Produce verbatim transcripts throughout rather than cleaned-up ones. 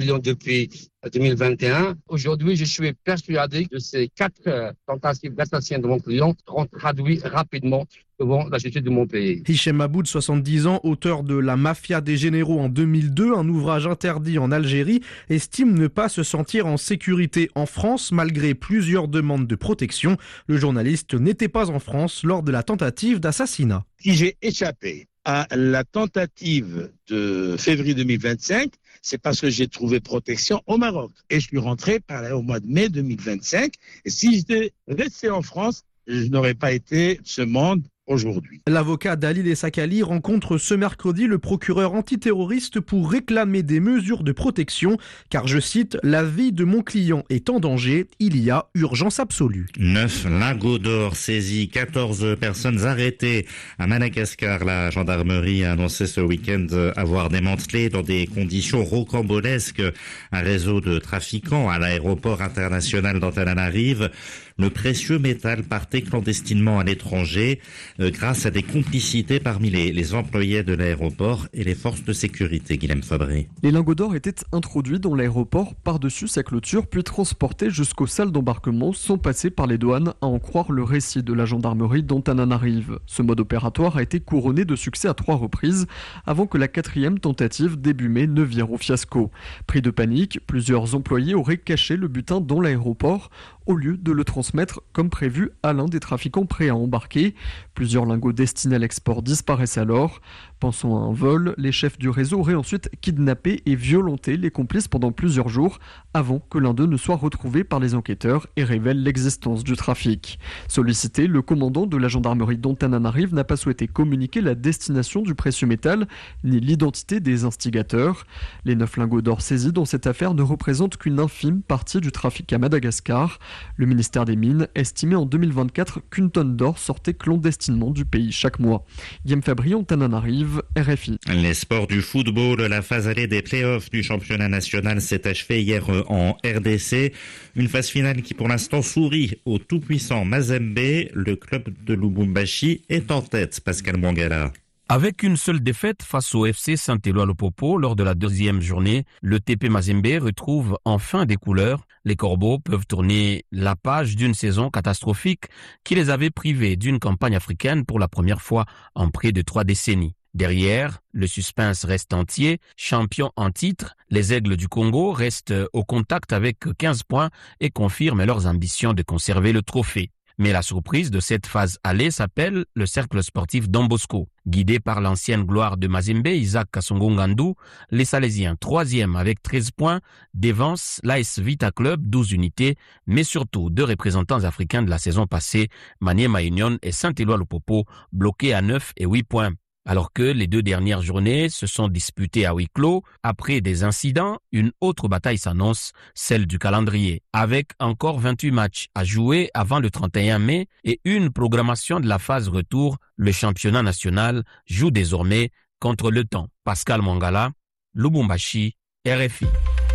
rébellion depuis deux mille vingt et un. Aujourd'hui, je suis persuadé que ces quatre euh, tentatives d'assassinat de mon client seront traduites rapidement devant la justice de mon pays. Hichem Aboud, soixante-dix ans, auteur de La Mafia des généraux en deux mille deux, un ouvrage interdit en Algérie, estime ne pas se sentir en sécurité en France malgré plusieurs demandes de protection. Le journaliste n'était pas en France lors de la tentative d'assassinat. Si j'ai échappé à la tentative de février deux mille vingt-cinq, c'est parce que j'ai trouvé protection au Maroc. Et je suis rentré par là au mois de mai deux mille vingt-cinq. Et si j'étais resté en France, je n'aurais pas été ce monde aujourd'hui. L'avocat Dalil Essakali rencontre ce mercredi le procureur antiterroriste pour réclamer des mesures de protection, car, je cite, « La vie de mon client est en danger, il y a urgence absolue ». Neuf lingots d'or saisis, quatorze personnes arrêtées. À Madagascar, la gendarmerie a annoncé ce week-end avoir démantelé dans des conditions rocambolesques un réseau de trafiquants à l'aéroport international d'Antananarive. Le précieux métal partait clandestinement à l'étranger euh, grâce à des complicités parmi les, les employés de l'aéroport et les forces de sécurité. Guilhem Fabré. Les lingots d'or étaient introduits dans l'aéroport par-dessus sa clôture puis transportés jusqu'aux salles d'embarquement sans passer par les douanes, à en croire le récit de la gendarmerie d'Antananarive. Ce mode opératoire a été couronné de succès à trois reprises avant que la quatrième tentative début mai ne vire au fiasco. Pris de panique, plusieurs employés auraient caché le butin dans l'aéroport au lieu de le transmettre comme prévu à l'un des trafiquants prêts à embarquer. Plusieurs lingots destinés à l'export disparaissent alors. Pensant à un vol, les chefs du réseau auraient ensuite kidnappé et violenté les complices pendant plusieurs jours avant que l'un d'eux ne soit retrouvé par les enquêteurs et révèle l'existence du trafic. Sollicité, le commandant de la gendarmerie d'Antananarive n'a pas souhaité communiquer la destination du précieux métal ni l'identité des instigateurs. Les neuf lingots d'or saisis dans cette affaire ne représentent qu'une infime partie du trafic à Madagascar. Le ministère des Mines estimait en deux mille vingt-quatre qu'une tonne d'or sortait clandestinement du pays chaque mois. Guillaume Fabry, Antananarive, R F I. Les sports du football, la phase allée des play-offs du championnat national s'est achevée hier en R D C. Une phase finale qui pour l'instant sourit au tout-puissant Mazembe. Le club de Lubumbashi est en tête, Pascal Mwangala. Avec une seule défaite face au F C Saint-Éloi-le-Popo lors de la deuxième journée, le T P Mazembe retrouve enfin des couleurs. Les Corbeaux peuvent tourner la page d'une saison catastrophique qui les avait privés d'une campagne africaine pour la première fois en près de trois décennies. Derrière, le suspense reste entier. Champions en titre, les Aigles du Congo restent au contact avec quinze points et confirment leurs ambitions de conserver le trophée. Mais la surprise de cette phase allée s'appelle le cercle sportif Don Bosco. Guidé par l'ancienne gloire de Mazembe, Isaac Kassongo-Ngandou, les Salésiens, troisième avec treize points, dévancent l'A S Vita Club, douze unités, mais surtout deux représentants africains de la saison passée, Maniema Union et Saint-Éloi-le-Popo, bloqués à neuf et huit points. Alors que les deux dernières journées se sont disputées à huis clos, après des incidents, une autre bataille s'annonce, celle du calendrier. Avec encore vingt-huit matchs à jouer avant le trente et un mai et une programmation de la phase retour, le championnat national joue désormais contre le temps. Pascal Mwangala, Lubumbashi, R F I.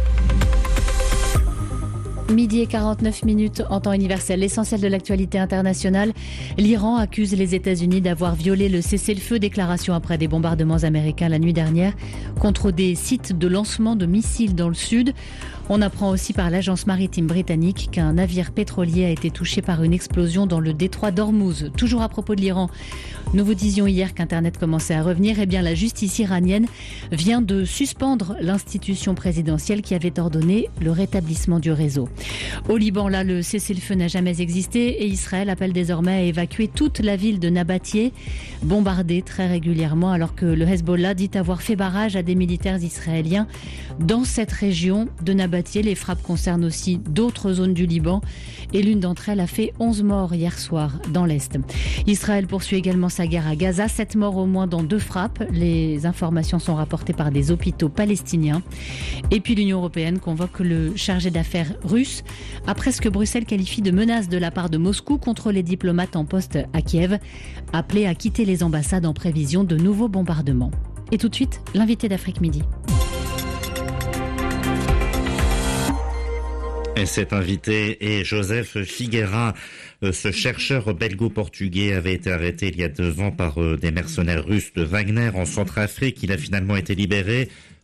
Midi et quarante-neuf minutes en temps universel. L'essentiel de l'actualité internationale. L'Iran accuse les États-Unis d'avoir violé le cessez-le-feu. Déclaration après des bombardements américains la nuit dernière contre des sites de lancement de missiles dans le sud. On apprend aussi par l'agence maritime britannique qu'un navire pétrolier a été touché par une explosion dans le détroit d'Ormuz. Toujours à propos de l'Iran, nous vous disions hier qu'Internet commençait à revenir. Eh bien, la justice iranienne vient de suspendre l'institution présidentielle qui avait ordonné le rétablissement du réseau. Au Liban, là, le cessez-le-feu n'a jamais existé et Israël appelle désormais à évacuer toute la ville de Nabatieh, bombardée très régulièrement, alors que le Hezbollah dit avoir fait barrage à des militaires israéliens dans cette région de Nabatieh. Les frappes concernent aussi d'autres zones du Liban et l'une d'entre elles a fait onze morts hier soir dans l'Est. Israël poursuit également sa guerre à Gaza, sept morts au moins dans deux frappes. Les informations sont rapportées par des hôpitaux palestiniens. Et puis l'Union européenne convoque le chargé d'affaires russe après ce que Bruxelles qualifie de menace de la part de Moscou contre les diplomates en poste à Kiev, appelés à quitter les ambassades en prévision de nouveaux bombardements. Et tout de suite, l'invité d'Afrique Midi. Et cet invité est Joseph Figueira. Ce chercheur belgo-portugais avait été arrêté il y a deux ans par des mercenaires russes de Wagner en Centrafrique. Il a finalement été libéré.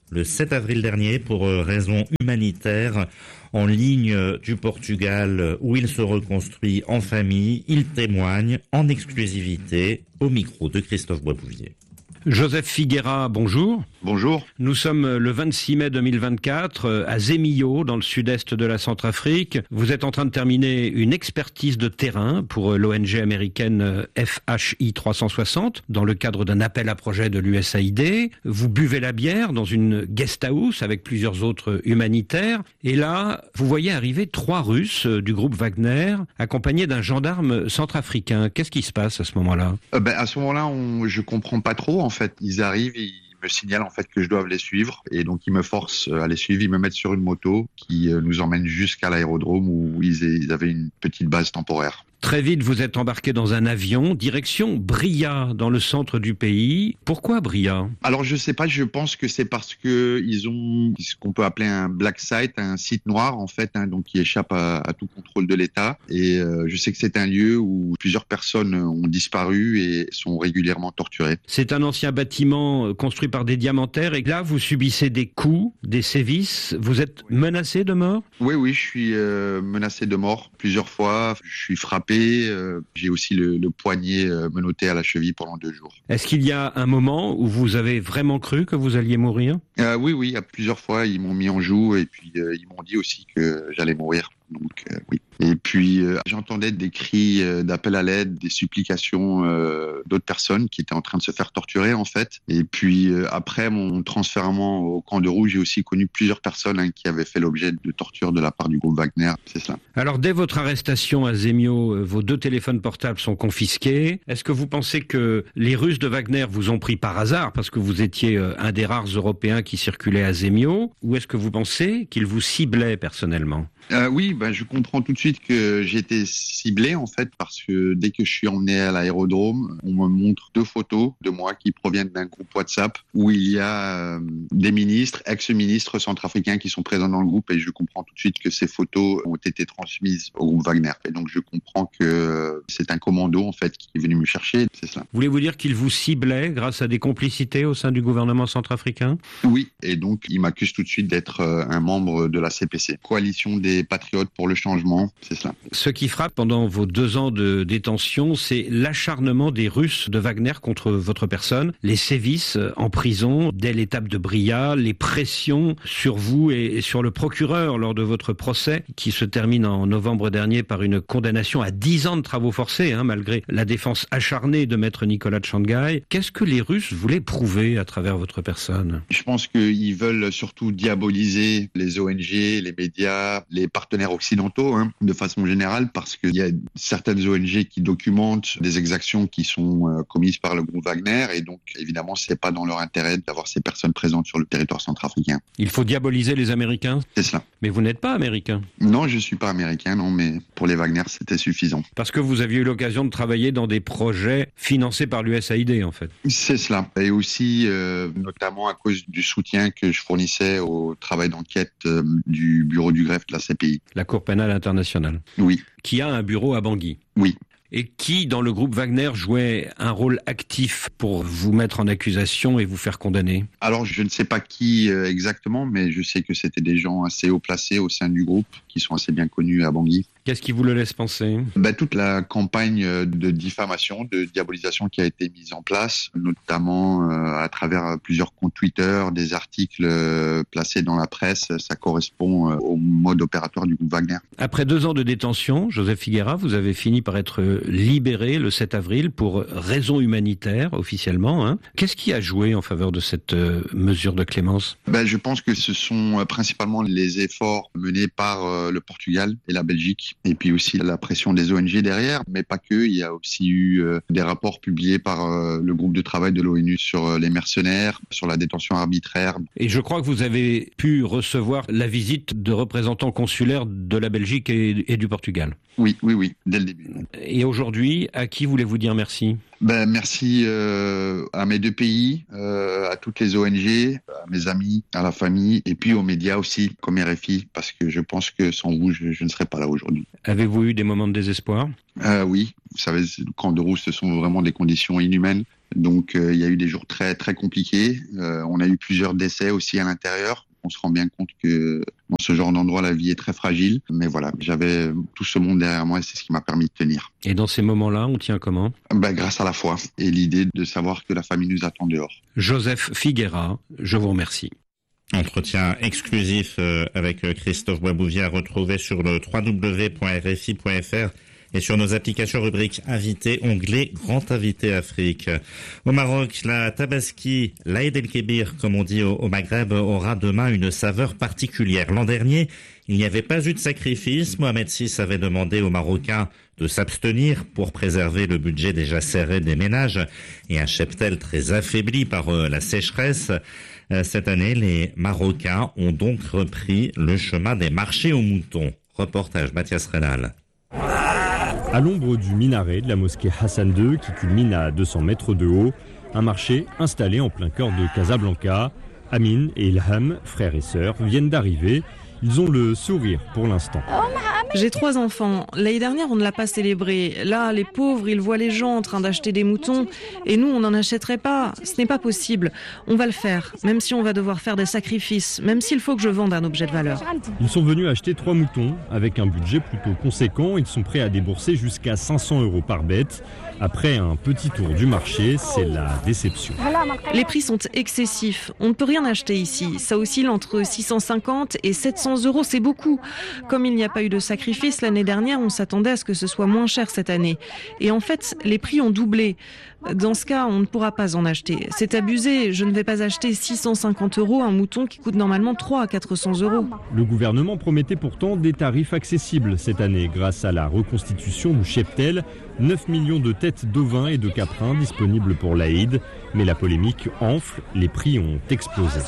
le sept avril dernier pour raisons humanitaires en ligne du Portugal où il se reconstruit en famille. Il témoigne en exclusivité au micro de Christophe Boisbouvier. Joseph Figueira, bonjour. Bonjour. Nous sommes le vingt-six mai deux mille vingt-quatre à Zemillo, dans le sud-est de la Centrafrique. Vous êtes en train de terminer une expertise de terrain pour l'O N G américaine F H I trois cent soixante, dans le cadre d'un appel à projet de l'U S A I D. Vous buvez la bière dans une guest house avec plusieurs autres humanitaires. Et là, vous voyez arriver trois Russes du groupe Wagner, accompagnés d'un gendarme centrafricain. Qu'est-ce qui se passe à ce moment-là ? euh, ben, À ce moment-là, on, je comprends pas trop. En fait, ils arrivent, ils me signalent en fait que je dois les suivre, et donc ils me forcent à les suivre. Ils me mettent sur une moto qui nous emmène jusqu'à l'aérodrome où ils avaient une petite base temporaire. Très vite, vous êtes embarqué dans un avion, direction Bria, dans le centre du pays. Pourquoi Bria ? Alors je sais pas, je pense que c'est parce que ils ont ce qu'on peut appeler un black site, un site noir en fait, hein, donc qui échappe à, à tout contrôle de l'État. Et euh, je sais que c'est un lieu où plusieurs personnes ont disparu et sont régulièrement torturées. C'est un ancien bâtiment construit par des diamantaires, et là vous subissez des coups, des sévices. Vous êtes menacé de mort ? Oui, oui, je suis euh, menacé de mort plusieurs fois. Je suis frappé. Euh, j'ai aussi le, le poignet euh, menotté à la cheville pendant deux jours. Est-ce qu'il y a un moment où vous avez vraiment cru que vous alliez mourir ? euh, Oui, oui, à plusieurs fois, ils m'ont mis en joue et puis euh, ils m'ont dit aussi que j'allais mourir. Donc euh, oui. Et puis euh, j'entendais des cris euh, d'appel à l'aide, des supplications euh, d'autres personnes qui étaient en train de se faire torturer en fait. Et puis euh, après mon transfèrement au camp de Rouge, j'ai aussi connu plusieurs personnes hein, qui avaient fait l'objet de torture de la part du groupe Wagner. C'est cela. Alors dès votre arrestation à Zemio, vos deux téléphones portables sont confisqués. Est-ce que vous pensez que les Russes de Wagner vous ont pris par hasard parce que vous étiez un des rares Européens qui circulaient à Zemio, ou est-ce que vous pensez qu'ils vous ciblaient personnellement ? Euh, oui, ben, je comprends tout de suite que j'ai été ciblé en fait parce que dès que je suis emmené à l'aérodrome, on me montre deux photos de moi qui proviennent d'un groupe WhatsApp où il y a euh, des ministres, ex-ministres centrafricains qui sont présents dans le groupe, et je comprends tout de suite que ces photos ont été transmises au groupe Wagner. Et donc je comprends que c'est un commando en fait qui est venu me chercher, c'est cela. Voulez-vous dire qu'il vous ciblait grâce à des complicités au sein du gouvernement centrafricain ? Oui, et donc il m'accuse tout de suite d'être euh, un membre de la C P C, coalition des patriotes pour le changement, c'est cela. Ce qui frappe pendant vos deux ans de détention, c'est l'acharnement des Russes de Wagner contre votre personne, les sévices en prison dès l'étape de Bria, les pressions sur vous et sur le procureur lors de votre procès qui se termine en novembre dernier par une condamnation à dix ans de travaux forcés, hein, malgré la défense acharnée de maître Nicolas Tchangai. Qu'est-ce que les Russes voulaient prouver à travers votre personne ? Je pense qu'ils veulent surtout diaboliser les O N G, les médias, les partenaires occidentaux, hein, de façon générale, parce qu'il y a certaines O N G qui documentent des exactions qui sont euh, commises par le groupe Wagner, et donc évidemment c'est pas dans leur intérêt d'avoir ces personnes présentes sur le territoire centrafricain. Il faut diaboliser les Américains ? C'est cela. Mais vous n'êtes pas américain ? Non, je suis pas américain, non, mais pour les Wagner c'était suffisant. Parce que vous aviez eu l'occasion de travailler dans des projets financés par l'U S A I D en fait. C'est cela. Et aussi euh, notamment à cause du soutien que je fournissais au travail d'enquête euh, du bureau du greffe de la C P I. La Cour pénale internationale. Oui. Qui a un bureau à Bangui. Oui. Et qui, dans le groupe Wagner, jouait un rôle actif pour vous mettre en accusation et vous faire condamner ? Alors, je ne sais pas qui euh, exactement, mais je sais que c'était des gens assez haut placés au sein du groupe, qui sont assez bien connus à Bangui. Qu'est-ce qui vous le laisse penser ? Ben, toute la campagne de diffamation, de diabolisation qui a été mise en place, notamment euh, à travers plusieurs comptes Twitter, des articles euh, placés dans la presse, ça correspond euh, au mode opératoire du groupe Wagner. Après deux ans de détention, Joseph Figueira, vous avez fini par être libéré le sept avril pour raison humanitaire, officiellement. Hein. Qu'est-ce qui a joué en faveur de cette euh, mesure de clémence ? Ben, je pense que ce sont euh, principalement les efforts menés par euh, le Portugal et la Belgique, et puis aussi la pression des O N G derrière, mais pas que. Il y a aussi eu euh, des rapports publiés par euh, le groupe de travail de l'ONU sur euh, les mercenaires, sur la détention arbitraire. Et je crois que vous avez pu recevoir la visite de représentants consulaires de la Belgique et, et du Portugal. Oui, oui, oui, dès le début. Et aujourd'hui, à qui voulez-vous dire merci ? Ben, merci euh, à mes deux pays, euh, à toutes les O N G, à mes amis, à la famille, et puis aux médias aussi, comme R F I, parce que je pense que sans vous, je, je ne serais pas là aujourd'hui. Avez-vous eu des moments de désespoir ? euh, Oui, vous savez, le camp de Roust, ce sont vraiment des conditions inhumaines. Donc euh, il y a eu des jours très très compliqués. Euh, on a eu plusieurs décès aussi à l'intérieur. On se rend bien compte que dans ce genre d'endroit, la vie est très fragile. Mais voilà, j'avais tout ce monde derrière moi et c'est ce qui m'a permis de tenir. Et dans ces moments-là, on tient comment ? Ben, grâce à la foi et l'idée de savoir que la famille nous attend dehors. Joseph Figuera, je vous remercie. Entretien exclusif avec Christophe Boisbouvier à retrouver sur le w w w point r f i point f r et sur nos applications rubrique invité, onglet Grand Invité Afrique. Au Maroc, la tabaski, l'Aïd el-Kébir, comme on dit au, au Maghreb, aura demain une saveur particulière. L'an dernier, il n'y avait pas eu de sacrifice. Mohamed six avait demandé aux Marocains de s'abstenir pour préserver le budget déjà serré des ménages et un cheptel très affaibli par euh, la sécheresse. Euh, cette année, les Marocains ont donc repris le chemin des marchés aux moutons. Reportage Mathias Rénal. À l'ombre du minaret de la mosquée Hassan deux, qui culmine à deux cents mètres de haut, un marché installé en plein cœur de Casablanca. Amin et Ilham, frères et sœurs, viennent d'arriver. Ils ont le sourire pour l'instant. J'ai trois enfants. L'année dernière, on ne l'a pas célébré. Là, les pauvres, ils voient les gens en train d'acheter des moutons. Et nous, on n'en achèterait pas. Ce n'est pas possible. On va le faire, même si on va devoir faire des sacrifices, même s'il faut que je vende un objet de valeur. Ils sont venus acheter trois moutons. Avec un budget plutôt conséquent, ils sont prêts à débourser jusqu'à cinq cents euros par bête. Après un petit tour du marché, c'est la déception. Les prix sont excessifs. On ne peut rien acheter ici. Ça oscille entre six cent cinquante et sept cents euros. C'est beaucoup. Comme il n'y a pas eu de sacrifice l'année dernière, on s'attendait à ce que ce soit moins cher cette année. Et en fait, les prix ont doublé. Dans ce cas, on ne pourra pas en acheter. C'est abusé. Je ne vais pas acheter six cent cinquante euros un mouton qui coûte normalement trois à quatre cents euros. Le gouvernement promettait pourtant des tarifs accessibles cette année grâce à la reconstitution du cheptel. neuf millions de têtes d'ovins et de caprins disponibles pour l'Aïd. Mais la polémique enfle, les prix ont explosé.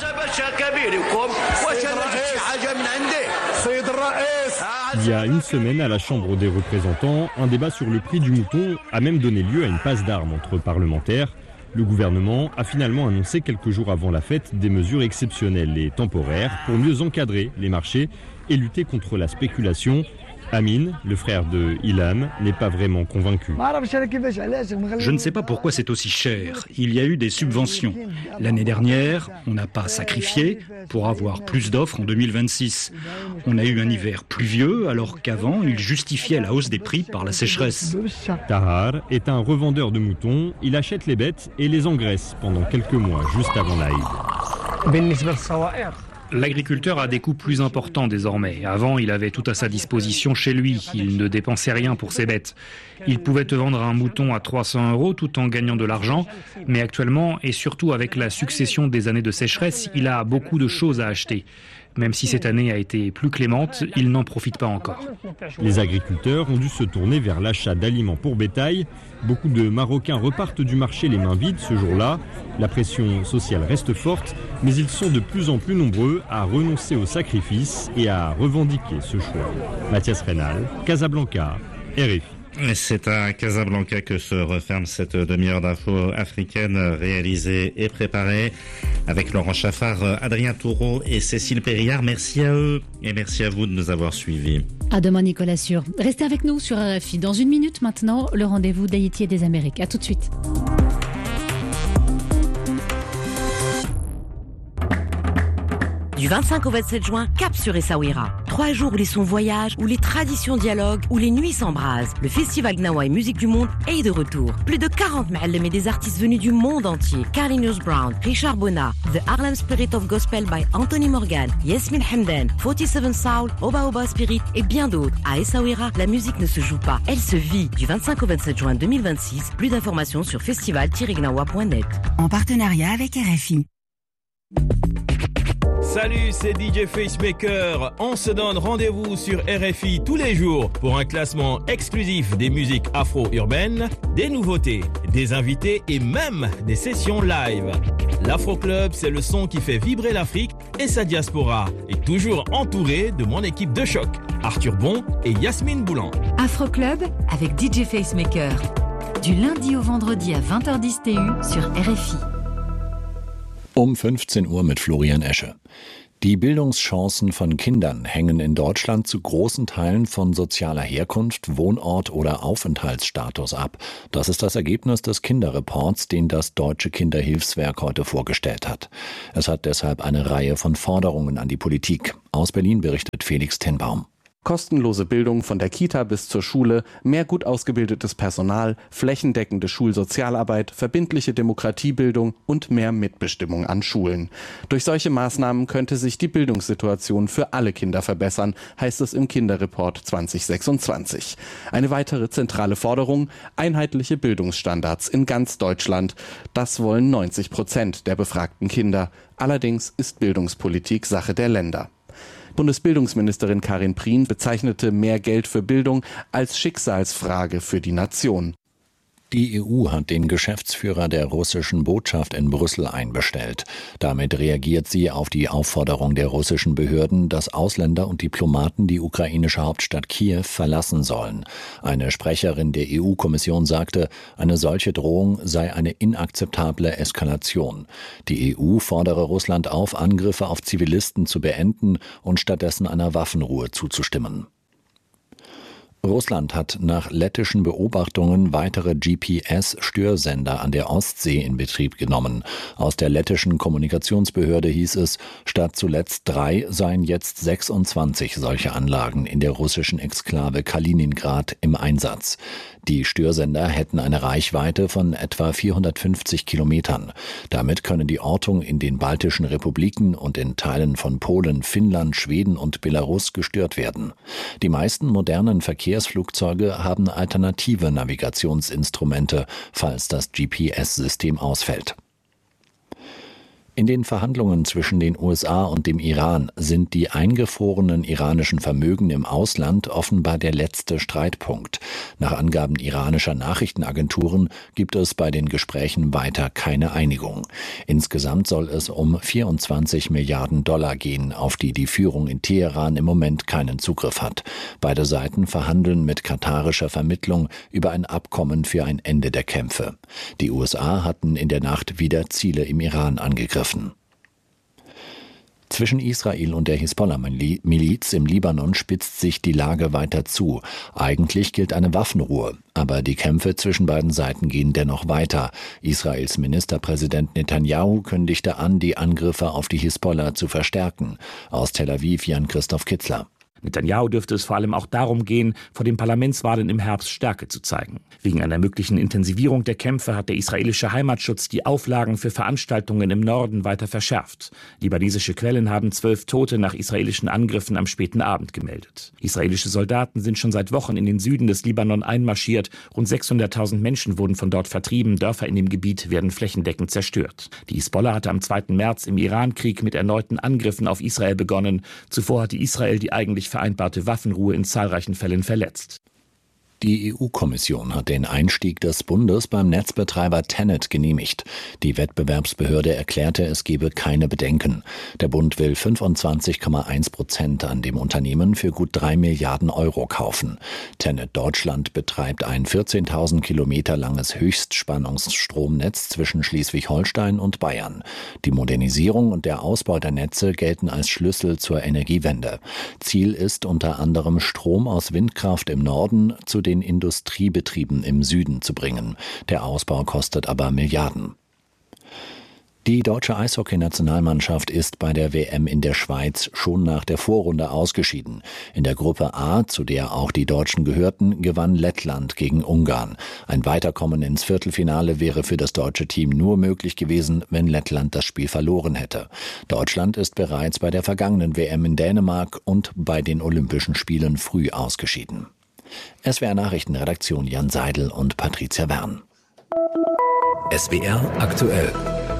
Il y a une semaine, à la Chambre des représentants, un débat sur le prix du mouton a même donné lieu à une passe d'armes entre parlementaires. Le gouvernement a finalement annoncé quelques jours avant la fête des mesures exceptionnelles et temporaires pour mieux encadrer les marchés et lutter contre la spéculation. Amin, le frère de Ilham, n'est pas vraiment convaincu. Je ne sais pas pourquoi c'est aussi cher. Il y a eu des subventions. L'année dernière, on n'a pas sacrifié pour avoir plus d'offres en deux mille vingt-six. On a eu un hiver pluvieux alors qu'avant, il justifiait la hausse des prix par la sécheresse. Tahar est un revendeur de moutons. Il achète les bêtes et les engraisse pendant quelques mois, juste avant l'Aïd. L'agriculteur a des coûts plus importants désormais. Avant, il avait tout à sa disposition chez lui. Il ne dépensait rien pour ses bêtes. Il pouvait te vendre un mouton à trois cents euros tout en gagnant de l'argent. Mais actuellement, et surtout avec la succession des années de sécheresse, il a beaucoup de choses à acheter. Même si cette année a été plus clémente, il n'en profite pas encore. Les agriculteurs ont dû se tourner vers l'achat d'aliments pour bétail. Beaucoup de Marocains repartent du marché les mains vides ce jour-là. La pression sociale reste forte, mais ils sont de plus en plus nombreux à renoncer au sacrifice et à revendiquer ce choix. Mathias Rénal, Casablanca, R F I. C'est à Casablanca que se referme cette demi-heure d'infos africaine réalisée et préparée avec Laurent Chaffard, Adrien Toureau et Cécile Périllard. Merci à eux et merci à vous de nous avoir suivis. À demain Nicolas Sûr. Restez avec nous sur R F I. Dans une minute maintenant, le rendez-vous d'Haïti et des Amériques. À tout de suite. Du vingt-cinq au vingt-sept juin, cap sur Essaouira. Trois jours où les sons voyagent, où les traditions dialoguent, où les nuits s'embrasent. Le festival Gnawa et Musique du Monde est de retour. Plus de quarante ma'allem et des artistes venus du monde entier. Carlinhos Brown, Richard Bona, The Harlem Spirit of Gospel by Anthony Morgan, Yasmin Hamdan, quarante-sept Soul, Oba Oba Spirit et bien d'autres. À Essaouira, la musique ne se joue pas, elle se vit. Du vingt-cinq au vingt-sept juin deux mille vingt-six, plus d'informations sur festival tiret gnawa point net. En partenariat avec R F I. Salut, c'est D J Facemaker. On se donne rendez-vous sur R F I tous les jours pour un classement exclusif des musiques afro-urbaines, des nouveautés, des invités et même des sessions live. L'Afro Club, c'est le son qui fait vibrer l'Afrique et sa diaspora. Et toujours entouré de mon équipe de choc, Arthur Bon et Yasmine Boulan. Afro Club avec D J Facemaker. Du lundi au vendredi à vingt heures dix T U sur R F I. Um fünfzehn Uhr mit Florian Escher. Die Bildungschancen von Kindern hängen in Deutschland zu großen Teilen von sozialer Herkunft, Wohnort oder Aufenthaltsstatus ab. Das ist das Ergebnis des Kinderreports, den das Deutsche Kinderhilfswerk heute vorgestellt hat. Es hat deshalb eine Reihe von Forderungen an die Politik. Aus Berlin berichtet Felix Tenbaum. Kostenlose Bildung von der Kita bis zur Schule, mehr gut ausgebildetes Personal, flächendeckende Schulsozialarbeit, verbindliche Demokratiebildung und mehr Mitbestimmung an Schulen. Durch solche Maßnahmen könnte sich die Bildungssituation für alle Kinder verbessern, heißt es im Kinderreport zwanzig sechsundzwanzig. Eine weitere zentrale Forderung: einheitliche Bildungsstandards in ganz Deutschland. Das wollen neunzig Prozent der befragten Kinder. Allerdings ist Bildungspolitik Sache der Länder. Bundesbildungsministerin Karin Prien bezeichnete mehr Geld für Bildung als Schicksalsfrage für die Nation. Die E U hat den Geschäftsführer der russischen Botschaft in Brüssel einbestellt. Damit reagiert sie auf die Aufforderung der russischen Behörden, dass Ausländer und Diplomaten die ukrainische Hauptstadt Kiew verlassen sollen. Eine Sprecherin der E U-Kommission sagte, eine solche Drohung sei eine inakzeptable Eskalation. Die E U fordere Russland auf, Angriffe auf Zivilisten zu beenden und stattdessen einer Waffenruhe zuzustimmen. Russland hat nach lettischen Beobachtungen weitere G P S-Störsender an der Ostsee in Betrieb genommen. Aus der lettischen Kommunikationsbehörde hieß es, statt zuletzt drei seien jetzt sechsundzwanzig solche Anlagen in der russischen Exklave Kaliningrad im Einsatz. Die Störsender hätten eine Reichweite von etwa vierhundertfünfzig Kilometern. Damit können die Ortung in den baltischen Republiken und in Teilen von Polen, Finnland, Schweden und Belarus gestört werden. Die meisten modernen Verkehrsflugzeuge haben alternative Navigationsinstrumente, falls das G P S-System ausfällt. In den Verhandlungen zwischen den U S A und dem Iran sind die eingefrorenen iranischen Vermögen im Ausland offenbar der letzte Streitpunkt. Nach Angaben iranischer Nachrichtenagenturen gibt es bei den Gesprächen weiter keine Einigung. Insgesamt soll es um vierundzwanzig Milliarden Dollar gehen, auf die die Führung in Teheran im Moment keinen Zugriff hat. Beide Seiten verhandeln mit katarischer Vermittlung über ein Abkommen für ein Ende der Kämpfe. Die U S A hatten in der Nacht wieder Ziele im Iran angegriffen. Zwischen Israel und der Hisbollah-Miliz im Libanon spitzt sich die Lage weiter zu. Eigentlich gilt eine Waffenruhe, aber die Kämpfe zwischen beiden Seiten gehen dennoch weiter. Israels Ministerpräsident Netanyahu kündigte an, die Angriffe auf die Hisbollah zu verstärken. Aus Tel Aviv Jan-Christoph Kitzler. Netanyahu dürfte es vor allem auch darum gehen, vor den Parlamentswahlen im Herbst Stärke zu zeigen. Wegen einer möglichen Intensivierung der Kämpfe hat der israelische Heimatschutz die Auflagen für Veranstaltungen im Norden weiter verschärft. Libanesische Quellen haben zwölf Tote nach israelischen Angriffen am späten Abend gemeldet. Israelische Soldaten sind schon seit Wochen in den Süden des Libanon einmarschiert. Rund sechshunderttausend Menschen wurden von dort vertrieben. Dörfer in dem Gebiet werden flächendeckend zerstört. Die Hisbollah hatte am zweiten März im Irankrieg mit erneuten Angriffen auf Israel begonnen. Zuvor hatte Israel die eigentlich vereinbarte Waffenruhe in zahlreichen Fällen verletzt. Die E U-Kommission hat den Einstieg des Bundes beim Netzbetreiber Tenet genehmigt. Die Wettbewerbsbehörde erklärte, es gebe keine Bedenken. Der Bund will fünfundzwanzig Komma eins Prozent an dem Unternehmen für gut drei Milliarden Euro kaufen. Tenet Deutschland betreibt ein vierzehntausend Kilometer langes Höchstspannungsstromnetz zwischen Schleswig-Holstein und Bayern. Die Modernisierung und der Ausbau der Netze gelten als Schlüssel zur Energiewende. Ziel ist unter anderem, Strom aus Windkraft im Norden zu den den Industriebetrieben im Süden zu bringen. Der Ausbau kostet aber Milliarden. Die deutsche Eishockey-Nationalmannschaft ist bei der W M in der Schweiz schon nach der Vorrunde ausgeschieden. In der Gruppe A, zu der auch die Deutschen gehörten, gewann Lettland gegen Ungarn. Ein Weiterkommen ins Viertelfinale wäre für das deutsche Team nur möglich gewesen, wenn Lettland das Spiel verloren hätte. Deutschland ist bereits bei der vergangenen W M in Dänemark und bei den Olympischen Spielen früh ausgeschieden. S W R Nachrichtenredaktion Jan Seidel und Patricia Wern. S W R aktuell.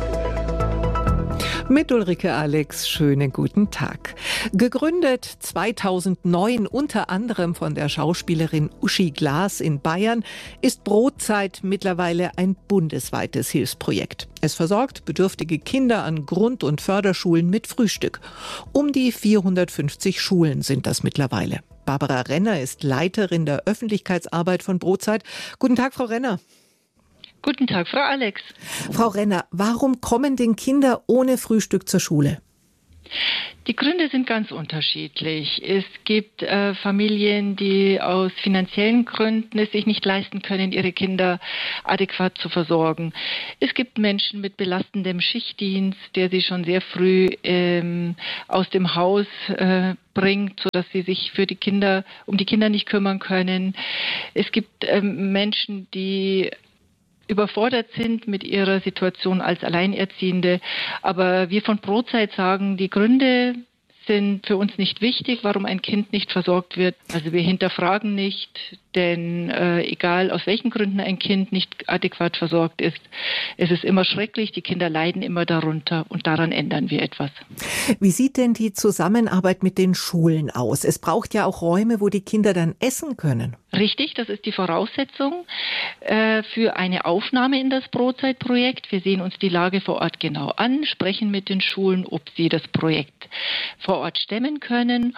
Mit Ulrike Alex, schönen guten Tag. Gegründet zweitausendneun unter anderem von der Schauspielerin Uschi Glas in Bayern, ist Brotzeit mittlerweile ein bundesweites Hilfsprojekt. Es versorgt bedürftige Kinder an Grund- und Förderschulen mit Frühstück. Um die vierhundertfünfzig Schulen sind das mittlerweile. Barbara Renner ist Leiterin der Öffentlichkeitsarbeit von Brotzeit. Guten Tag, Frau Renner. Guten Tag, Frau Alex. Frau Renner, warum kommen denn Kinder ohne Frühstück zur Schule? Die Gründe sind ganz unterschiedlich. Es gibt äh, Familien, die aus finanziellen Gründen es sich nicht leisten können, ihre Kinder adäquat zu versorgen. Es gibt Menschen mit belastendem Schichtdienst, der sie schon sehr früh ähm, aus dem Haus äh, bringt, sodass sie sich für die Kinder, um die Kinder nicht kümmern können. Es gibt ähm, Menschen, die überfordert sind mit ihrer Situation als Alleinerziehende. Aber wir von Brotzeit sagen, die Gründe sind für uns nicht wichtig, warum ein Kind nicht versorgt wird. Also wir hinterfragen nicht, denn äh, egal aus welchen Gründen ein Kind nicht adäquat versorgt ist, es ist immer schrecklich, die Kinder leiden immer darunter und daran ändern wir etwas. Wie sieht denn die Zusammenarbeit mit den Schulen aus? Es braucht ja auch Räume, wo die Kinder dann essen können. Richtig, das ist die Voraussetzung äh, für eine Aufnahme in das Brotzeitprojekt. Wir sehen uns die Lage vor Ort genau an, sprechen mit den Schulen, ob sie das Projekt vor Ort stemmen können.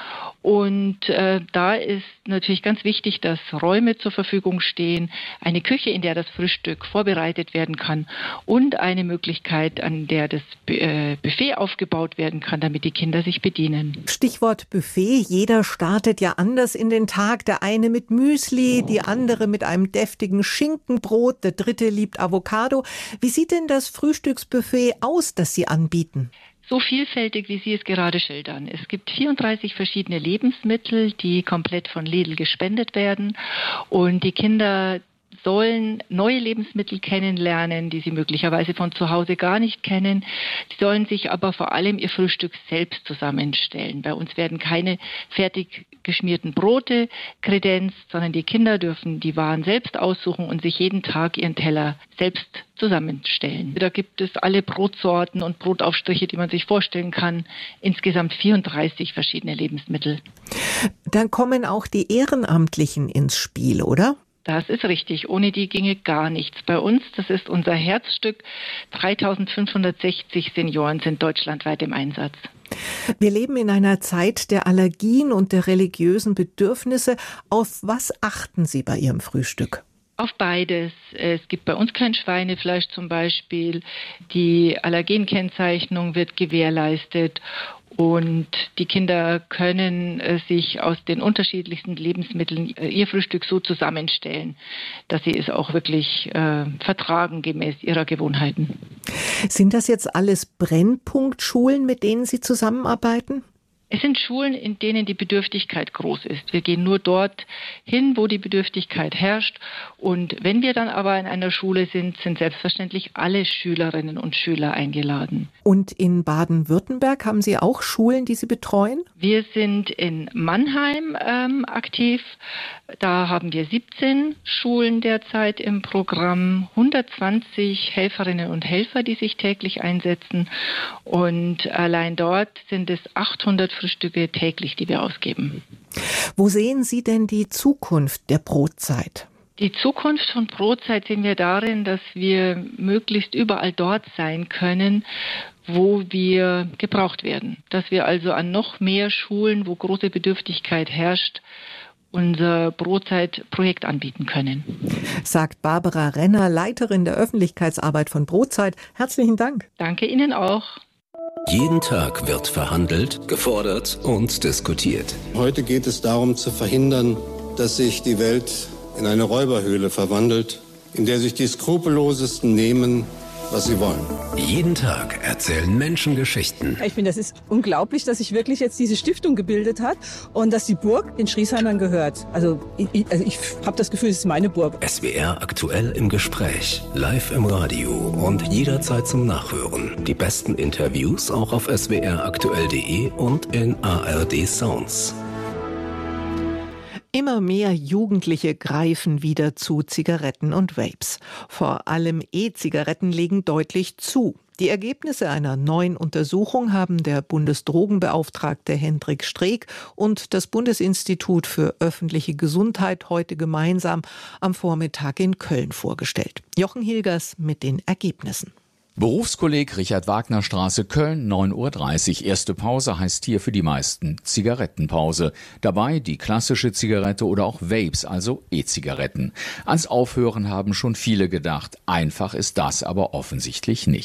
Und äh, da ist natürlich ganz wichtig, dass Räume zur Verfügung stehen, eine Küche, in der das Frühstück vorbereitet werden kann und eine Möglichkeit, an der das äh, Buffet aufgebaut werden kann, damit die Kinder sich bedienen. Stichwort Buffet. Jeder startet ja anders in den Tag. Der eine mit Müsli, die andere mit einem deftigen Schinkenbrot, der dritte liebt Avocado. Wie sieht denn das Frühstücksbuffet aus, das Sie anbieten? So vielfältig, wie Sie es gerade schildern. Es gibt vierunddreißig verschiedene Lebensmittel, die komplett von Lidl gespendet werden. Und die Kinder sollen neue Lebensmittel kennenlernen, die sie möglicherweise von zu Hause gar nicht kennen. Sie sollen sich aber vor allem ihr Frühstück selbst zusammenstellen. Bei uns werden keine fertig geschmierten Brote kredenzt, sondern die Kinder dürfen die Waren selbst aussuchen und sich jeden Tag ihren Teller selbst zusammenstellen. Da gibt es alle Brotsorten und Brotaufstriche, die man sich vorstellen kann. Insgesamt vierunddreißig verschiedene Lebensmittel. Dann kommen auch die Ehrenamtlichen ins Spiel, oder? Das ist richtig. Ohne die ginge gar nichts. Bei uns, das ist unser Herzstück, dreitausendfünfhundertsechzig Senioren sind deutschlandweit im Einsatz. Wir leben in einer Zeit der Allergien und der religiösen Bedürfnisse. Auf was achten Sie bei Ihrem Frühstück? Auf beides. Es gibt bei uns kein Schweinefleisch zum Beispiel. Die Allergenkennzeichnung wird gewährleistet. Und die Kinder können äh, sich aus den unterschiedlichsten Lebensmitteln äh, ihr Frühstück so zusammenstellen, dass sie es auch wirklich äh, vertragen gemäß ihrer Gewohnheiten. Sind das jetzt alles Brennpunktschulen, mit denen Sie zusammenarbeiten? Es sind Schulen, in denen die Bedürftigkeit groß ist. Wir gehen nur dort hin, wo die Bedürftigkeit herrscht. Und wenn wir dann aber in einer Schule sind, sind selbstverständlich alle Schülerinnen und Schüler eingeladen. Und in Baden-Württemberg haben Sie auch Schulen, die Sie betreuen? Wir sind in Mannheim ähm, aktiv. Da haben wir siebzehn Schulen derzeit im Programm, hundertzwanzig Helferinnen und Helfer, die sich täglich einsetzen. Und allein dort sind es achthundert Frühstücke täglich, die wir ausgeben. Wo sehen Sie denn die Zukunft der Brotzeit? Die Zukunft von Brotzeit sehen wir darin, dass wir möglichst überall dort sein können, wo wir gebraucht werden. Dass wir also an noch mehr Schulen, wo große Bedürftigkeit herrscht, unser Brotzeitprojekt anbieten können. Sagt Barbara Renner, Leiterin der Öffentlichkeitsarbeit von Brotzeit. Herzlichen Dank. Danke Ihnen auch. Jeden Tag wird verhandelt, gefordert und diskutiert. Heute geht es darum zu verhindern, dass sich die Welt in eine Räuberhöhle verwandelt, in der sich die Skrupellosesten nehmen, was sie wollen. Jeden Tag erzählen Menschen Geschichten. Ich finde, das ist unglaublich, dass sich wirklich jetzt diese Stiftung gebildet hat und dass die Burg den Schriesheimern gehört. Also ich, also ich habe das Gefühl, es ist meine Burg. S W R aktuell im Gespräch, live im Radio und jederzeit zum Nachhören. Die besten Interviews auch auf s w r aktuell punkt de und in A R D Sounds. Immer mehr Jugendliche greifen wieder zu Zigaretten und Vapes. Vor allem E-Zigaretten legen deutlich zu. Die Ergebnisse einer neuen Untersuchung haben der Bundesdrogenbeauftragte Hendrik Streeck und das Bundesinstitut für öffentliche Gesundheit heute gemeinsam am Vormittag in Köln vorgestellt. Jochen Hilgers mit den Ergebnissen. Berufskolleg Richard-Wagner-Straße, Köln, neun Uhr dreißig. Erste Pause heißt hier für die meisten Zigarettenpause. Dabei die klassische Zigarette oder auch Vapes, also E-Zigaretten. Ans Aufhören haben schon viele gedacht. Einfach ist das aber offensichtlich nicht.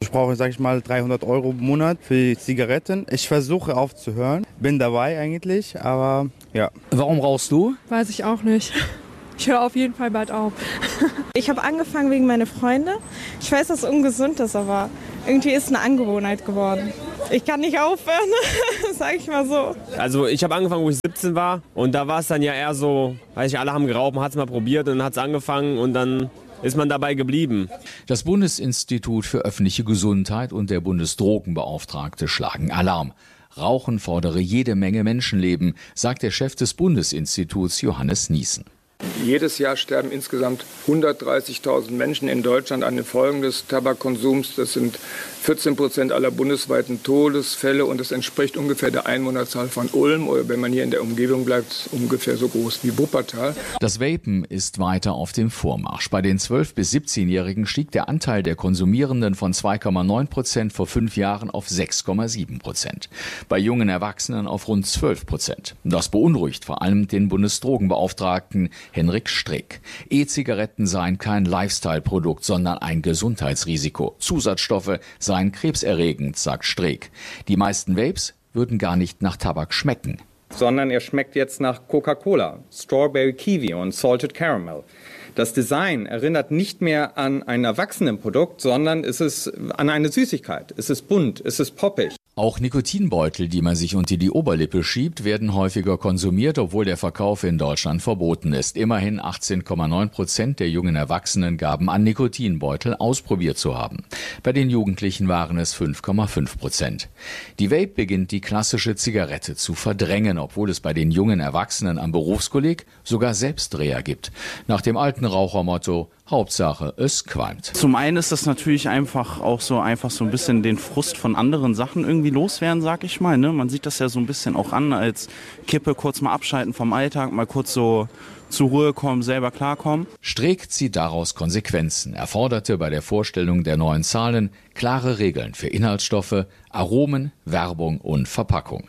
Ich brauche, sag ich mal, dreihundert Euro im Monat für Zigaretten. Ich versuche aufzuhören, bin dabei eigentlich, aber ja. Warum rauchst du? Weiß ich auch nicht. Ich höre auf jeden Fall bald auf. Ich habe angefangen wegen meiner Freunde. Ich weiß, dass es ungesund ist, aber irgendwie ist es eine Angewohnheit geworden. Ich kann nicht aufhören, sage ich mal so. Also ich habe angefangen, wo ich siebzehn war und da war es dann ja eher so, weiß ich, alle haben geraucht, man hat es mal probiert und dann hat es angefangen und dann ist man dabei geblieben. Das Bundesinstitut für öffentliche Gesundheit und der Bundesdrogenbeauftragte schlagen Alarm. Rauchen fordere jede Menge Menschenleben, sagt der Chef des Bundesinstituts Johannes Niesen. Jedes Jahr sterben insgesamt hundertdreißigtausend Menschen in Deutschland an den Folgen des Tabakkonsums. Das sind vierzehn Prozent aller bundesweiten Todesfälle und das entspricht ungefähr der Einwohnerzahl von Ulm oder wenn man hier in der Umgebung bleibt, ungefähr so groß wie Wuppertal. Das Vapen ist weiter auf dem Vormarsch. Bei den zwölf- bis siebzehnjährigen stieg der Anteil der Konsumierenden von zwei Komma neun Prozent vor fünf Jahren auf sechs Komma sieben Prozent. Bei jungen Erwachsenen auf rund zwölf Prozent. Das beunruhigt vor allem den Bundesdrogenbeauftragten Henrik Streeck. E-Zigaretten seien kein Lifestyle-Produkt, sondern ein Gesundheitsrisiko. Zusatzstoffe seien krebserregend, sagt Streeck. Die meisten Vapes würden gar nicht nach Tabak schmecken. Sondern er schmeckt jetzt nach Coca-Cola, Strawberry Kiwi und Salted Caramel. Das Design erinnert nicht mehr an ein Erwachsenenprodukt, sondern es ist an eine Süßigkeit. Es ist bunt, es ist poppig. Auch Nikotinbeutel, die man sich unter die Oberlippe schiebt, werden häufiger konsumiert, obwohl der Verkauf in Deutschland verboten ist. Immerhin achtzehn Komma neun Prozent der jungen Erwachsenen gaben an, Nikotinbeutel ausprobiert zu haben. Bei den Jugendlichen waren es fünf Komma fünf Prozent. Die Vape beginnt die klassische Zigarette zu verdrängen, obwohl es bei den jungen Erwachsenen am Berufskolleg sogar Selbstdreher gibt. Nach dem alten Rauchermotto: Hauptsache, es qualmt. Zum einen ist das natürlich einfach auch so einfach so ein bisschen den Frust von anderen Sachen irgendwie loswerden, sag ich mal. Ne? Man sieht das ja so ein bisschen auch an als Kippe, kurz mal abschalten vom Alltag, mal kurz so zur Ruhe kommen, selber klarkommen. Streeck zieht daraus Konsequenzen. Er forderte bei der Vorstellung der neuen Zahlen klare Regeln für Inhaltsstoffe, Aromen, Werbung und Verpackung.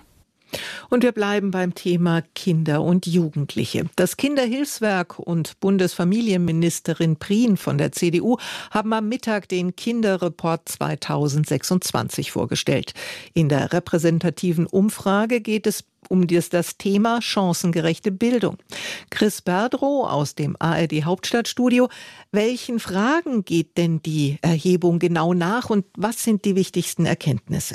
Und wir bleiben beim Thema Kinder und Jugendliche. Das Kinderhilfswerk und Bundesfamilienministerin Prien von der C D U haben am Mittag den Kinderreport zweitausendsechsundzwanzig vorgestellt. In der repräsentativen Umfrage geht es um das, das Thema chancengerechte Bildung. Chris Berdrow aus dem A R D Hauptstadtstudio. Welchen Fragen geht denn die Erhebung genau nach und was sind die wichtigsten Erkenntnisse?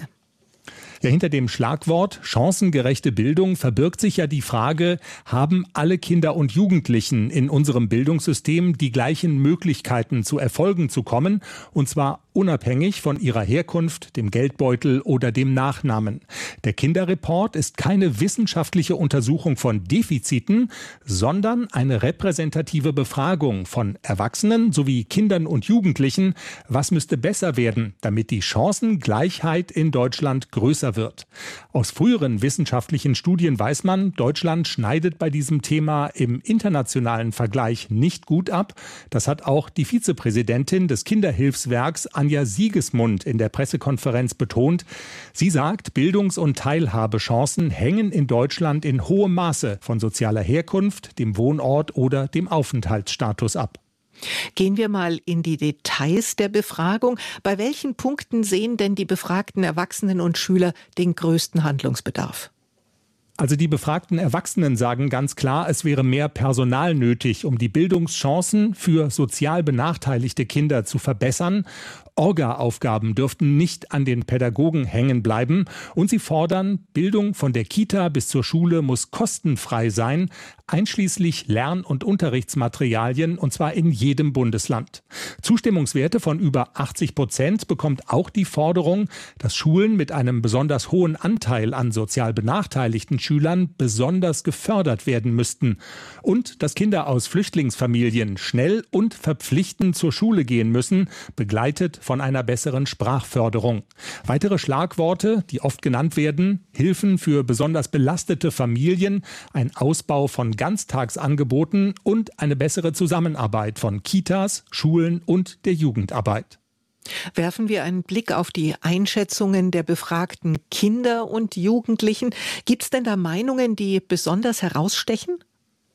Ja, hinter dem Schlagwort chancengerechte Bildung verbirgt sich ja die Frage, haben alle Kinder und Jugendlichen in unserem Bildungssystem die gleichen Möglichkeiten, zu Erfolgen zu kommen, und zwar unabhängig von ihrer Herkunft, dem Geldbeutel oder dem Nachnamen. Der Kinderreport ist keine wissenschaftliche Untersuchung von Defiziten, sondern eine repräsentative Befragung von Erwachsenen sowie Kindern und Jugendlichen. Was müsste besser werden, damit die Chancengleichheit in Deutschland größer wird? Aus früheren wissenschaftlichen Studien weiß man, Deutschland schneidet bei diesem Thema im internationalen Vergleich nicht gut ab. Das hat auch die Vizepräsidentin des Kinderhilfswerks Anja Siegesmund in der Pressekonferenz betont. Sie sagt, Bildungs- und Teilhabechancen hängen in Deutschland in hohem Maße von sozialer Herkunft, dem Wohnort oder dem Aufenthaltsstatus ab. Gehen wir mal in die Details der Befragung. Bei welchen Punkten sehen denn die befragten Erwachsenen und Schüler den größten Handlungsbedarf? Also die befragten Erwachsenen sagen ganz klar, es wäre mehr Personal nötig, um die Bildungschancen für sozial benachteiligte Kinder zu verbessern. Orga-Aufgaben dürften nicht an den Pädagogen hängen bleiben. Und sie fordern, Bildung von der Kita bis zur Schule muss kostenfrei sein, einschließlich Lern- und Unterrichtsmaterialien, und zwar in jedem Bundesland. Zustimmungswerte von über achtzig Prozent bekommt auch die Forderung, dass Schulen mit einem besonders hohen Anteil an sozial benachteiligten Schülern besonders gefördert werden müssten. Und dass Kinder aus Flüchtlingsfamilien schnell und verpflichtend zur Schule gehen müssen, begleitet von einer besseren Sprachförderung. Weitere Schlagworte, die oft genannt werden: Hilfen für besonders belastete Familien, ein Ausbau von Ganztagsangeboten und eine bessere Zusammenarbeit von Kitas, Schulen und der Jugendarbeit. Werfen wir einen Blick auf die Einschätzungen der befragten Kinder und Jugendlichen. Gibt es denn da Meinungen, die besonders herausstechen?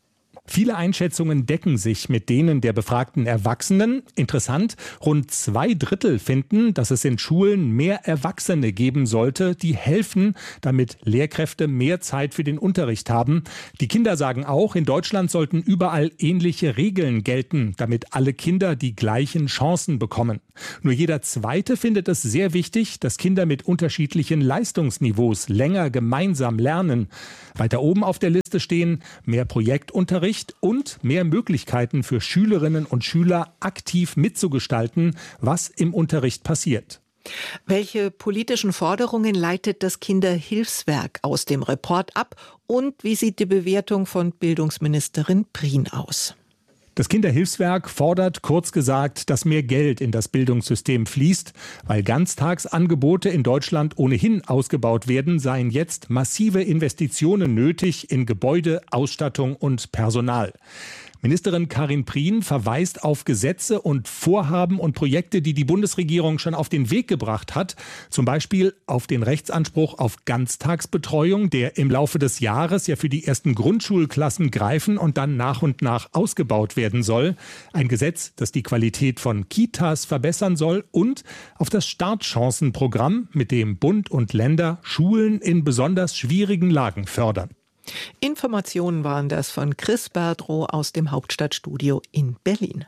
Viele Einschätzungen decken sich mit denen der befragten Erwachsenen. Interessant, rund zwei Drittel finden, dass es in Schulen mehr Erwachsene geben sollte, die helfen, damit Lehrkräfte mehr Zeit für den Unterricht haben. Die Kinder sagen auch, in Deutschland sollten überall ähnliche Regeln gelten, damit alle Kinder die gleichen Chancen bekommen. Nur jeder Zweite findet es sehr wichtig, dass Kinder mit unterschiedlichen Leistungsniveaus länger gemeinsam lernen. Weiter oben auf der Liste stehen mehr Projektunterricht und mehr Möglichkeiten für Schülerinnen und Schüler aktiv mitzugestalten, was im Unterricht passiert. Welche politischen Forderungen leitet das Kinderhilfswerk aus dem Report ab und wie sieht die Bewertung von Bildungsministerin Prien aus? Das Kinderhilfswerk fordert, kurz gesagt, dass mehr Geld in das Bildungssystem fließt. Weil Ganztagsangebote in Deutschland ohnehin ausgebaut werden, seien jetzt massive Investitionen nötig in Gebäude, Ausstattung und Personal. Ministerin Karin Prien verweist auf Gesetze und Vorhaben und Projekte, die die Bundesregierung schon auf den Weg gebracht hat. Zum Beispiel auf den Rechtsanspruch auf Ganztagsbetreuung, der im Laufe des Jahres ja für die ersten Grundschulklassen greifen und dann nach und nach ausgebaut werden soll. Ein Gesetz, das die Qualität von Kitas verbessern soll, und auf das Startchancenprogramm, mit dem Bund und Länder Schulen in besonders schwierigen Lagen fördern. Informationen waren das von Chris Berdrow aus dem Hauptstadtstudio in Berlin.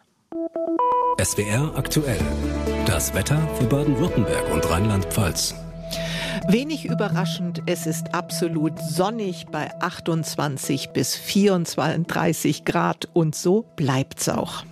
S W R aktuell. Das Wetter für Baden-Württemberg und Rheinland-Pfalz. Wenig überraschend, es ist absolut sonnig bei achtundzwanzig bis vierunddreißig Grad und so bleibt's auch.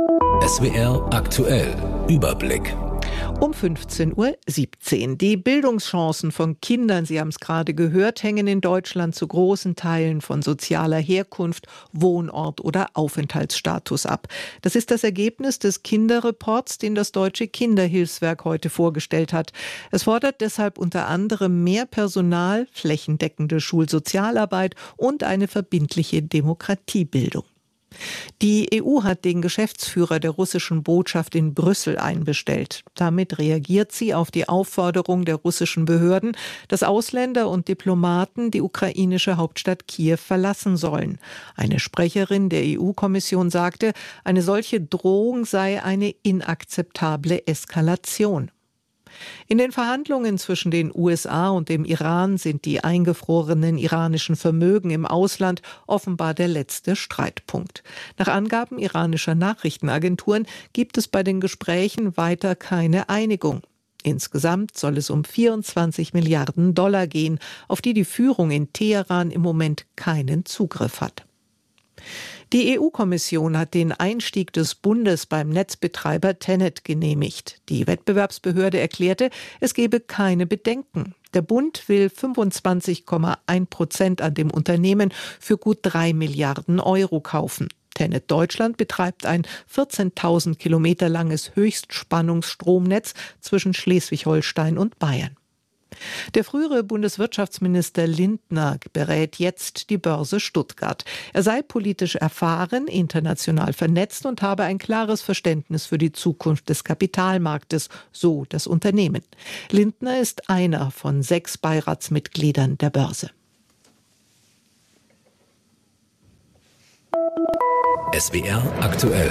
S W R aktuell. Überblick. Um fünfzehn Uhr siebzehn. Die Bildungschancen von Kindern, Sie haben es gerade gehört, hängen in Deutschland zu großen Teilen von sozialer Herkunft, Wohnort oder Aufenthaltsstatus ab. Das ist das Ergebnis des Kinderreports, den das Deutsche Kinderhilfswerk heute vorgestellt hat. Es fordert deshalb unter anderem mehr Personal, flächendeckende Schulsozialarbeit und eine verbindliche Demokratiebildung. Die E U hat den Geschäftsführer der russischen Botschaft in Brüssel einbestellt. Damit reagiert sie auf die Aufforderung der russischen Behörden, dass Ausländer und Diplomaten die ukrainische Hauptstadt Kiew verlassen sollen. Eine Sprecherin der E U-Kommission sagte, eine solche Drohung sei eine inakzeptable Eskalation. In den Verhandlungen zwischen den U S A und dem Iran sind die eingefrorenen iranischen Vermögen im Ausland offenbar der letzte Streitpunkt. Nach Angaben iranischer Nachrichtenagenturen gibt es bei den Gesprächen weiter keine Einigung. Insgesamt soll es um vierundzwanzig Milliarden Dollar gehen, auf die die Führung in Teheran im Moment keinen Zugriff hat. Die E U-Kommission hat den Einstieg des Bundes beim Netzbetreiber Tenet genehmigt. Die Wettbewerbsbehörde erklärte, es gebe keine Bedenken. Der Bund will fünfundzwanzig Komma eins Prozent an dem Unternehmen für gut drei Milliarden Euro kaufen. Tenet Deutschland betreibt ein vierzehntausend Kilometer langes Höchstspannungsstromnetz zwischen Schleswig-Holstein und Bayern. Der frühere Bundeswirtschaftsminister Lindner berät jetzt die Börse Stuttgart. Er sei politisch erfahren, international vernetzt und habe ein klares Verständnis für die Zukunft des Kapitalmarktes, so das Unternehmen. Lindner ist einer von sechs Beiratsmitgliedern der Börse. S W R aktuell.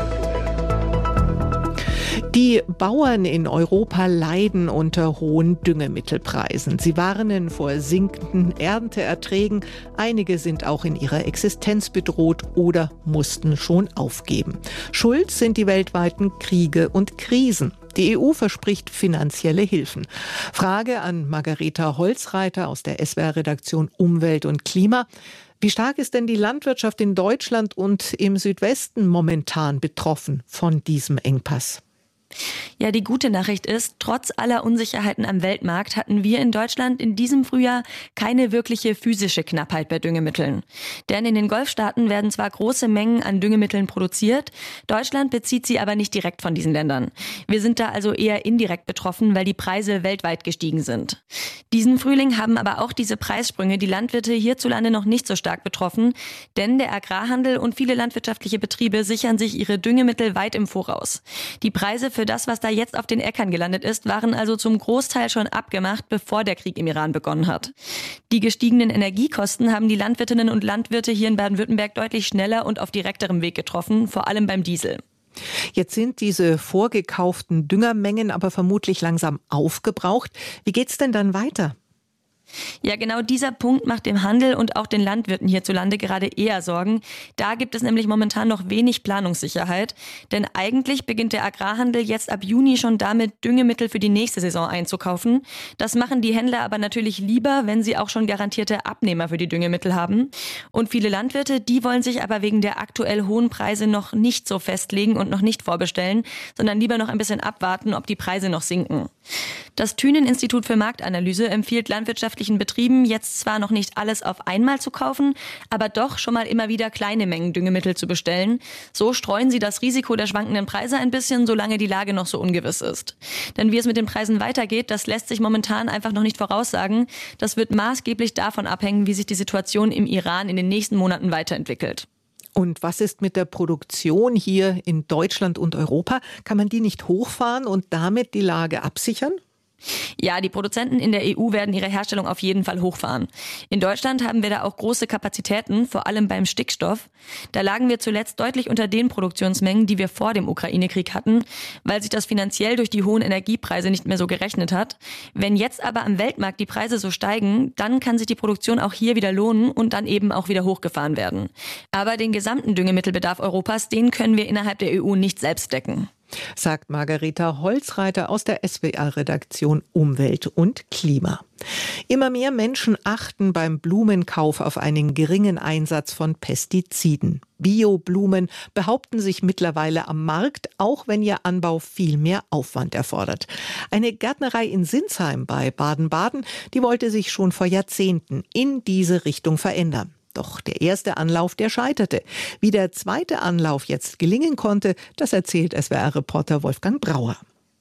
Die Bauern in Europa leiden unter hohen Düngemittelpreisen. Sie warnen vor sinkenden Ernteerträgen. Einige sind auch in ihrer Existenz bedroht oder mussten schon aufgeben. Schuld sind die weltweiten Kriege und Krisen. Die E U verspricht finanzielle Hilfen. Frage an Margareta Holzreiter aus der S W R-Redaktion Umwelt und Klima. Wie stark ist denn die Landwirtschaft in Deutschland und im Südwesten momentan betroffen von diesem Engpass? Ja, die gute Nachricht ist, trotz aller Unsicherheiten am Weltmarkt hatten wir in Deutschland in diesem Frühjahr keine wirkliche physische Knappheit bei Düngemitteln. Denn in den Golfstaaten werden zwar große Mengen an Düngemitteln produziert, Deutschland bezieht sie aber nicht direkt von diesen Ländern. Wir sind da also eher indirekt betroffen, weil die Preise weltweit gestiegen sind. Diesen Frühling haben aber auch diese Preissprünge die Landwirte hierzulande noch nicht so stark betroffen, denn der Agrarhandel und viele landwirtschaftliche Betriebe sichern sich ihre Düngemittel weit im Voraus. Die Preise für für das, was da jetzt auf den Äckern gelandet ist, waren also zum Großteil schon abgemacht, bevor der Krieg im Iran begonnen hat. Die gestiegenen Energiekosten haben die Landwirtinnen und Landwirte hier in Baden-Württemberg deutlich schneller und auf direkterem Weg getroffen, vor allem beim Diesel. Jetzt sind diese vorgekauften Düngermengen aber vermutlich langsam aufgebraucht. Wie geht's denn dann weiter? Ja, genau dieser Punkt macht dem Handel und auch den Landwirten hierzulande gerade eher Sorgen. Da gibt es nämlich momentan noch wenig Planungssicherheit. Denn eigentlich beginnt der Agrarhandel jetzt ab Juni schon damit, Düngemittel für die nächste Saison einzukaufen. Das machen die Händler aber natürlich lieber, wenn sie auch schon garantierte Abnehmer für die Düngemittel haben. Und viele Landwirte, die wollen sich aber wegen der aktuell hohen Preise noch nicht so festlegen und noch nicht vorbestellen, sondern lieber noch ein bisschen abwarten, ob die Preise noch sinken. Das Thünen-Institut für Marktanalyse empfiehlt landwirtschaftlichen Betrieben, jetzt zwar noch nicht alles auf einmal zu kaufen, aber doch schon mal immer wieder kleine Mengen Düngemittel zu bestellen. So streuen sie das Risiko der schwankenden Preise ein bisschen, solange die Lage noch so ungewiss ist. Denn wie es mit den Preisen weitergeht, das lässt sich momentan einfach noch nicht voraussagen. Das wird maßgeblich davon abhängen, wie sich die Situation im Iran in den nächsten Monaten weiterentwickelt. Und was ist mit der Produktion hier in Deutschland und Europa? Kann man die nicht hochfahren und damit die Lage absichern? Ja, die Produzenten in der E U werden ihre Herstellung auf jeden Fall hochfahren. In Deutschland haben wir da auch große Kapazitäten, vor allem beim Stickstoff. Da lagen wir zuletzt deutlich unter den Produktionsmengen, die wir vor dem Ukraine-Krieg hatten, weil sich das finanziell durch die hohen Energiepreise nicht mehr so gerechnet hat. Wenn jetzt aber am Weltmarkt die Preise so steigen, dann kann sich die Produktion auch hier wieder lohnen und dann eben auch wieder hochgefahren werden. Aber den gesamten Düngemittelbedarf Europas, den können wir innerhalb der E U nicht selbst decken. Sagt Margareta Holzreiter aus der S W R-Redaktion Umwelt und Klima. Immer mehr Menschen achten beim Blumenkauf auf einen geringen Einsatz von Pestiziden. Bioblumen behaupten sich mittlerweile am Markt, auch wenn ihr Anbau viel mehr Aufwand erfordert. Eine Gärtnerei in Sinsheim bei Baden-Baden, die wollte sich schon vor Jahrzehnten in diese Richtung verändern. Doch der erste Anlauf, der scheiterte. Wie der zweite Anlauf jetzt gelingen konnte, das erzählt S W R-Reporter Wolfgang Brauer.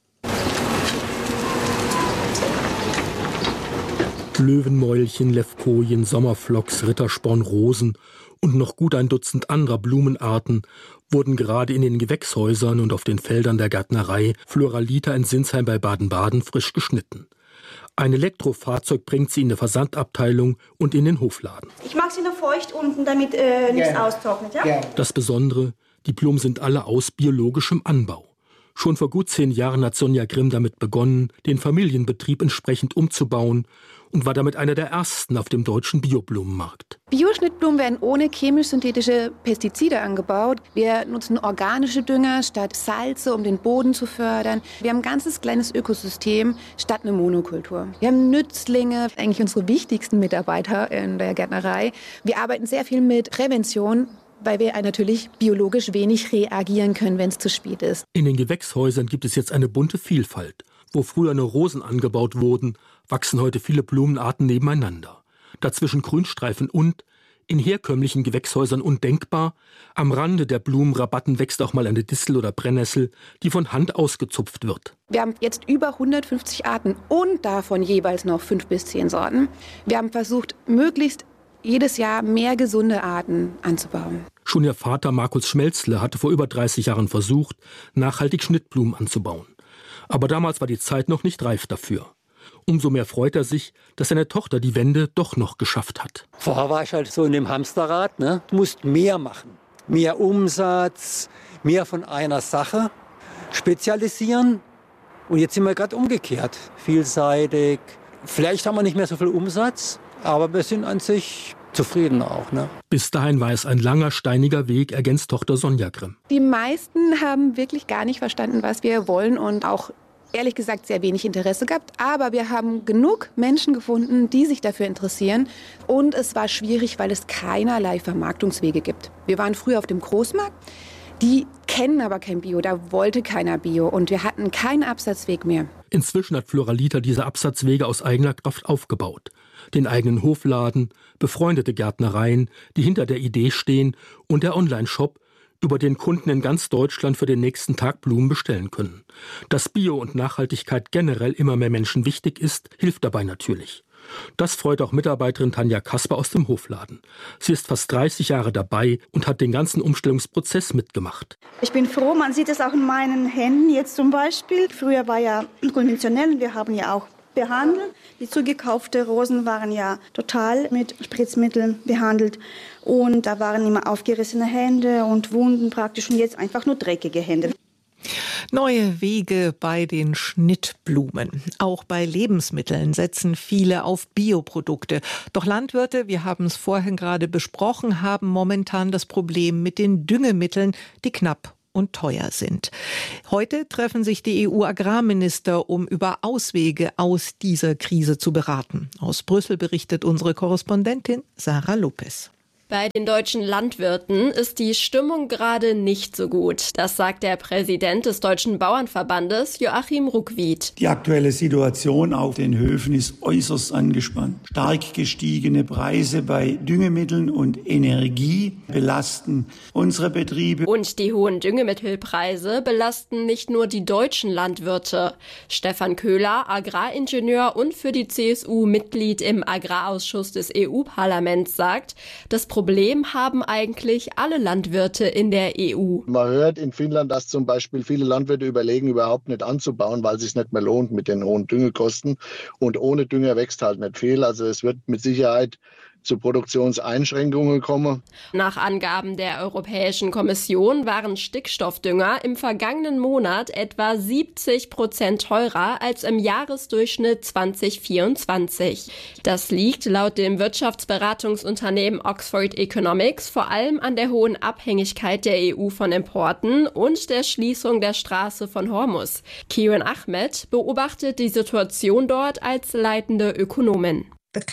Löwenmäulchen, Levkojen, Sommerflocks, Rittersporn, Rosen und noch gut ein Dutzend anderer Blumenarten wurden gerade in den Gewächshäusern und auf den Feldern der Gärtnerei Floralita in Sinsheim bei Baden-Baden frisch geschnitten. Ein Elektrofahrzeug bringt sie in die Versandabteilung und in den Hofladen. Ich mache sie noch feucht unten, damit äh, nichts ja. austrocknet. Ja? Ja. Das Besondere, die Blumen sind alle aus biologischem Anbau. Schon vor gut zehn Jahren hat Sonja Grimm damit begonnen, den Familienbetrieb entsprechend umzubauen und war damit einer der ersten auf dem deutschen Bioblumenmarkt. Bioschnittblumen werden ohne chemisch-synthetische Pestizide angebaut. Wir nutzen organische Dünger statt Salze, um den Boden zu fördern. Wir haben ein ganzes kleines Ökosystem statt eine Monokultur. Wir haben Nützlinge, eigentlich unsere wichtigsten Mitarbeiter in der Gärtnerei. Wir arbeiten sehr viel mit Prävention, weil wir natürlich biologisch wenig reagieren können, wenn es zu spät ist. In den Gewächshäusern gibt es jetzt eine bunte Vielfalt. Wo früher nur Rosen angebaut wurden, wachsen heute viele Blumenarten nebeneinander. Dazwischen Grünstreifen und, in herkömmlichen Gewächshäusern undenkbar, am Rande der Blumenrabatten wächst auch mal eine Distel oder Brennnessel, die von Hand ausgezupft wird. Wir haben jetzt über hundertfünfzig Arten und davon jeweils noch fünf bis zehn Sorten. Wir haben versucht, möglichst jedes Jahr mehr gesunde Arten anzubauen. Schon ihr Vater Markus Schmelzle hatte vor über dreißig Jahren versucht, nachhaltig Schnittblumen anzubauen. Aber damals war die Zeit noch nicht reif dafür. Umso mehr freut er sich, dass seine Tochter die Wende doch noch geschafft hat. Vorher war ich halt so in dem Hamsterrad, ne? Du musst mehr machen. Mehr Umsatz, mehr von einer Sache, spezialisieren. Und jetzt sind wir gerade umgekehrt. Vielseitig. Vielleicht haben wir nicht mehr so viel Umsatz, aber wir sind an sich zufrieden auch. Ne? Bis dahin war es ein langer, steiniger Weg, ergänzt Tochter Sonja Grimm. Die meisten haben wirklich gar nicht verstanden, was wir wollen und auch ehrlich gesagt sehr wenig Interesse gehabt. Aber wir haben genug Menschen gefunden, die sich dafür interessieren. Und es war schwierig, weil es keinerlei Vermarktungswege gibt. Wir waren früher auf dem Großmarkt. Die kennen aber kein Bio, da wollte keiner Bio und wir hatten keinen Absatzweg mehr. Inzwischen hat Floralita diese Absatzwege aus eigener Kraft aufgebaut. Den eigenen Hofladen, befreundete Gärtnereien, die hinter der Idee stehen und der Online-Shop, über den Kunden in ganz Deutschland für den nächsten Tag Blumen bestellen können. Dass Bio und Nachhaltigkeit generell immer mehr Menschen wichtig ist, hilft dabei natürlich. Das freut auch Mitarbeiterin Tanja Kasper aus dem Hofladen. Sie ist fast dreißig Jahre dabei und hat den ganzen Umstellungsprozess mitgemacht. Ich bin froh, man sieht es auch in meinen Händen jetzt zum Beispiel. Früher war ja konventionell und wir haben ja auch behandelt. Die zugekauften Rosen waren ja total mit Spritzmitteln behandelt. Und da waren immer aufgerissene Hände und Wunden praktisch und jetzt einfach nur dreckige Hände. Neue Wege bei den Schnittblumen. Auch bei Lebensmitteln setzen viele auf Bioprodukte. Doch Landwirte, wir haben es vorhin gerade besprochen, haben momentan das Problem mit den Düngemitteln, die knapp und teuer sind. Heute treffen sich die E U-Agrarminister, um über Auswege aus dieser Krise zu beraten. Aus Brüssel berichtet unsere Korrespondentin Sarah Lopez. Bei den deutschen Landwirten ist die Stimmung gerade nicht so gut. Das sagt der Präsident des Deutschen Bauernverbandes, Joachim Ruckwied. Die aktuelle Situation auf den Höfen ist äußerst angespannt. Stark gestiegene Preise bei Düngemitteln und Energie belasten unsere Betriebe. Und die hohen Düngemittelpreise belasten nicht nur die deutschen Landwirte. Stefan Köhler, Agraringenieur und für die C S U Mitglied im Agrarausschuss des E U-Parlaments, sagt, das Problem Problem haben eigentlich alle Landwirte in der E U. Man hört in Finnland, dass zum Beispiel viele Landwirte überlegen, überhaupt nicht anzubauen, weil es sich nicht mehr lohnt mit den hohen Düngekosten. Und ohne Dünger wächst halt nicht viel. Also es wird mit Sicherheit zu Produktionseinschränkungen kommen. Nach Angaben der Europäischen Kommission waren Stickstoffdünger im vergangenen Monat etwa siebzig Prozent teurer als im Jahresdurchschnitt zwanzig vierundzwanzig. Das liegt laut dem Wirtschaftsberatungsunternehmen Oxford Economics vor allem an der hohen Abhängigkeit der E U von Importen und der Schließung der Straße von Hormuz. Kieran Ahmed beobachtet die Situation dort als leitende Ökonomin.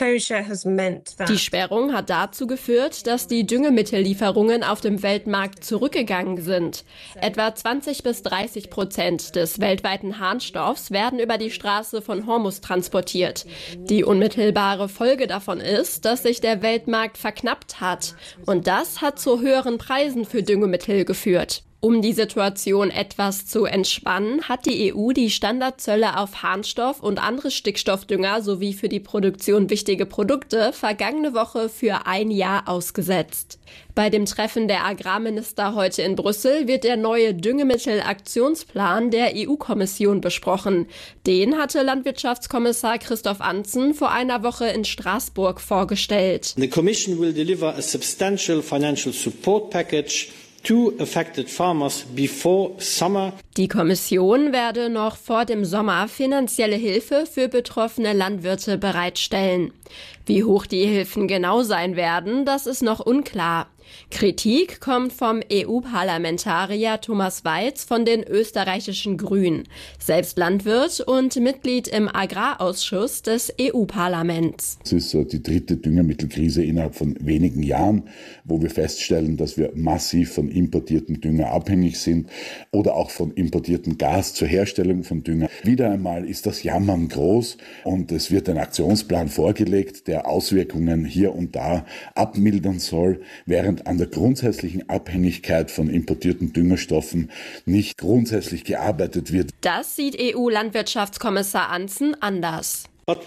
Die Sperrung hat dazu geführt, dass die Düngemittellieferungen auf dem Weltmarkt zurückgegangen sind. Etwa zwanzig bis dreißig Prozent des weltweiten Harnstoffs werden über die Straße von Hormuz transportiert. Die unmittelbare Folge davon ist, dass sich der Weltmarkt verknappt hat. Und das hat zu höheren Preisen für Düngemittel geführt. Um die Situation etwas zu entspannen, hat die E U die Standardzölle auf Harnstoff und andere Stickstoffdünger sowie für die Produktion wichtige Produkte vergangene Woche für ein Jahr ausgesetzt. Bei dem Treffen der Agrarminister heute in Brüssel wird der neue Düngemittelaktionsplan der E U-Kommission besprochen. Den hatte Landwirtschaftskommissar Christoph Antzen vor einer Woche in Straßburg vorgestellt. The Commission will deliver a substantial financial support package to affected farmers before summer. Die Kommission werde noch vor dem Sommer finanzielle Hilfe für betroffene Landwirte bereitstellen. Wie hoch die Hilfen genau sein werden, das ist noch unklar. Kritik kommt vom E U-Parlamentarier Thomas Weiz von den österreichischen Grünen, selbst Landwirt und Mitglied im Agrarausschuss des E U-Parlaments. Es ist so die dritte Düngemittelkrise innerhalb von wenigen Jahren, wo wir feststellen, dass wir massiv von importiertem Dünger abhängig sind oder auch von importiertem Gas zur Herstellung von Dünger. Wieder einmal ist das Jammern groß und es wird ein Aktionsplan vorgelegt, der Auswirkungen hier und da abmildern soll, während an der grundsätzlichen Abhängigkeit von importierten Düngerstoffen nicht grundsätzlich gearbeitet wird. Das sieht E U-Landwirtschaftskommissar Antzen anders.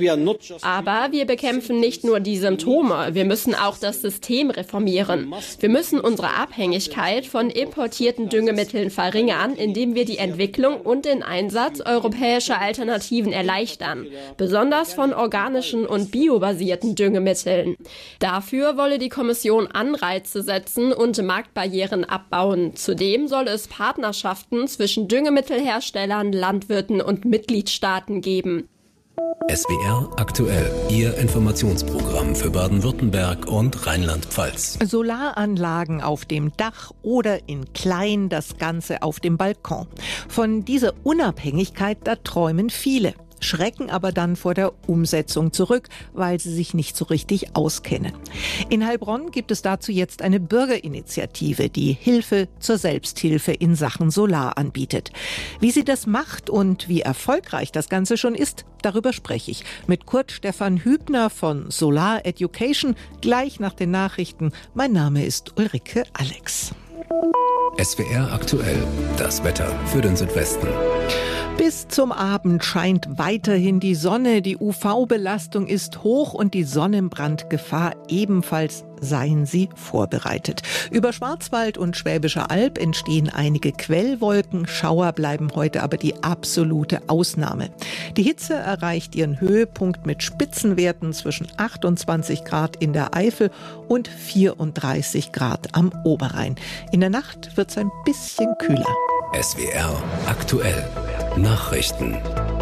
Aber wir bekämpfen nicht nur die Symptome, wir müssen auch das System reformieren. Wir müssen unsere Abhängigkeit von importierten Düngemitteln verringern, indem wir die Entwicklung und den Einsatz europäischer Alternativen erleichtern, besonders von organischen und biobasierten Düngemitteln. Dafür wolle die Kommission Anreize setzen und Marktbarrieren abbauen. Zudem soll es Partnerschaften zwischen Düngemittelherstellern, Landwirten und Mitgliedstaaten geben. S W R aktuell, Ihr Informationsprogramm für Baden-Württemberg und Rheinland-Pfalz. Solaranlagen auf dem Dach oder in klein, das Ganze auf dem Balkon. Von dieser Unabhängigkeit, da träumen viele. Schrecken aber dann vor der Umsetzung zurück, weil sie sich nicht so richtig auskennen. In Heilbronn gibt es dazu jetzt eine Bürgerinitiative, die Hilfe zur Selbsthilfe in Sachen Solar anbietet. Wie sie das macht und wie erfolgreich das Ganze schon ist, darüber spreche ich mit Kurt Stefan Hübner von Solar Education gleich nach den Nachrichten. Mein Name ist Ulrike Alex. S W R aktuell, das Wetter für den Südwesten. Bis zum Abend scheint weiterhin die Sonne. Die U V-Belastung ist hoch und die Sonnenbrandgefahr ebenfalls. Seien Sie vorbereitet. Über Schwarzwald und Schwäbische Alb entstehen einige Quellwolken. Schauer bleiben heute aber die absolute Ausnahme. Die Hitze erreicht ihren Höhepunkt mit Spitzenwerten zwischen achtundzwanzig Grad in der Eifel und vierunddreißig Grad am Oberrhein. In der Nacht wird es ein bisschen kühler. S W R aktuell. Nachrichten.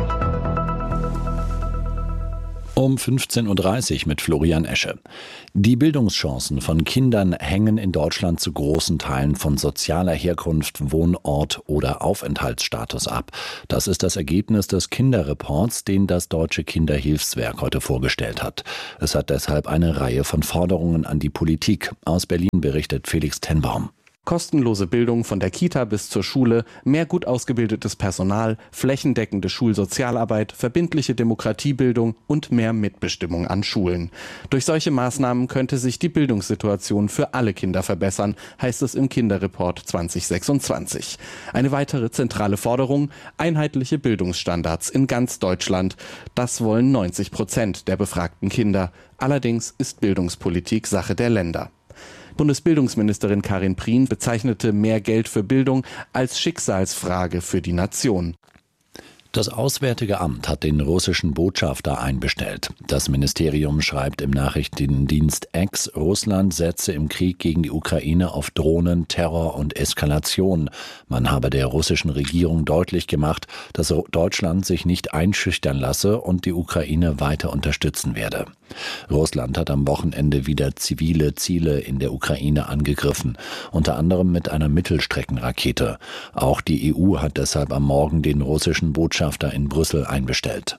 Um fünfzehn Uhr dreißig mit Florian Esche. Die Bildungschancen von Kindern hängen in Deutschland zu großen Teilen von sozialer Herkunft, Wohnort oder Aufenthaltsstatus ab. Das ist das Ergebnis des Kinderreports, den das Deutsche Kinderhilfswerk heute vorgestellt hat. Es hat deshalb eine Reihe von Forderungen an die Politik. Aus Berlin berichtet Felix Tenbaum. Kostenlose Bildung von der Kita bis zur Schule, mehr gut ausgebildetes Personal, flächendeckende Schulsozialarbeit, verbindliche Demokratiebildung und mehr Mitbestimmung an Schulen. Durch solche Maßnahmen könnte sich die Bildungssituation für alle Kinder verbessern, heißt es im Kinderreport zwanzig sechsundzwanzig. Eine weitere zentrale Forderung: einheitliche Bildungsstandards in ganz Deutschland. Das wollen neunzig Prozent der befragten Kinder. Allerdings ist Bildungspolitik Sache der Länder. Bundesbildungsministerin Karin Prien bezeichnete mehr Geld für Bildung als Schicksalsfrage für die Nation. Das Auswärtige Amt hat den russischen Botschafter einbestellt. Das Ministerium schreibt im Nachrichtendienst X, Russland setze im Krieg gegen die Ukraine auf Drohnen, Terror und Eskalation. Man habe der russischen Regierung deutlich gemacht, dass Deutschland sich nicht einschüchtern lasse und die Ukraine weiter unterstützen werde. Russland hat am Wochenende wieder zivile Ziele in der Ukraine angegriffen, unter anderem mit einer Mittelstreckenrakete. Auch die E U hat deshalb am Morgen den russischen Botschafter in Brüssel einbestellt.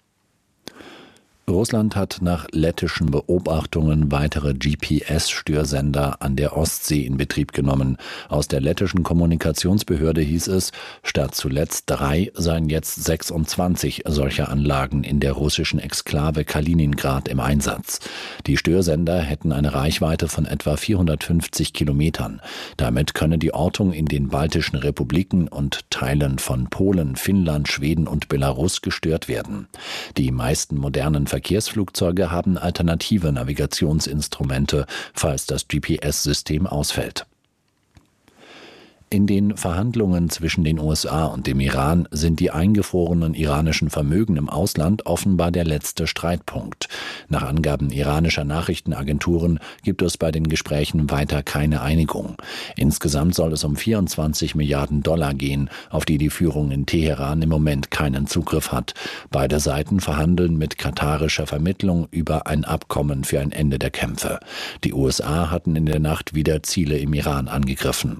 Russland hat nach lettischen Beobachtungen weitere G P S-Störsender an der Ostsee in Betrieb genommen. Aus der lettischen Kommunikationsbehörde hieß es, statt zuletzt drei seien jetzt sechsundzwanzig solcher Anlagen in der russischen Exklave Kaliningrad im Einsatz. Die Störsender hätten eine Reichweite von etwa vierhundertfünfzig Kilometern. Damit könne die Ortung in den baltischen Republiken und Teilen von Polen, Finnland, Schweden und Belarus gestört werden. Die meisten modernen Verkehrsflugzeuge haben alternative Navigationsinstrumente, falls das G P S-System ausfällt. In den Verhandlungen zwischen den U S A und dem Iran sind die eingefrorenen iranischen Vermögen im Ausland offenbar der letzte Streitpunkt. Nach Angaben iranischer Nachrichtenagenturen gibt es bei den Gesprächen weiter keine Einigung. Insgesamt soll es um vierundzwanzig Milliarden Dollar gehen, auf die die Führung in Teheran im Moment keinen Zugriff hat. Beide Seiten verhandeln mit katarischer Vermittlung über ein Abkommen für ein Ende der Kämpfe. Die U S A hatten in der Nacht wieder Ziele im Iran angegriffen.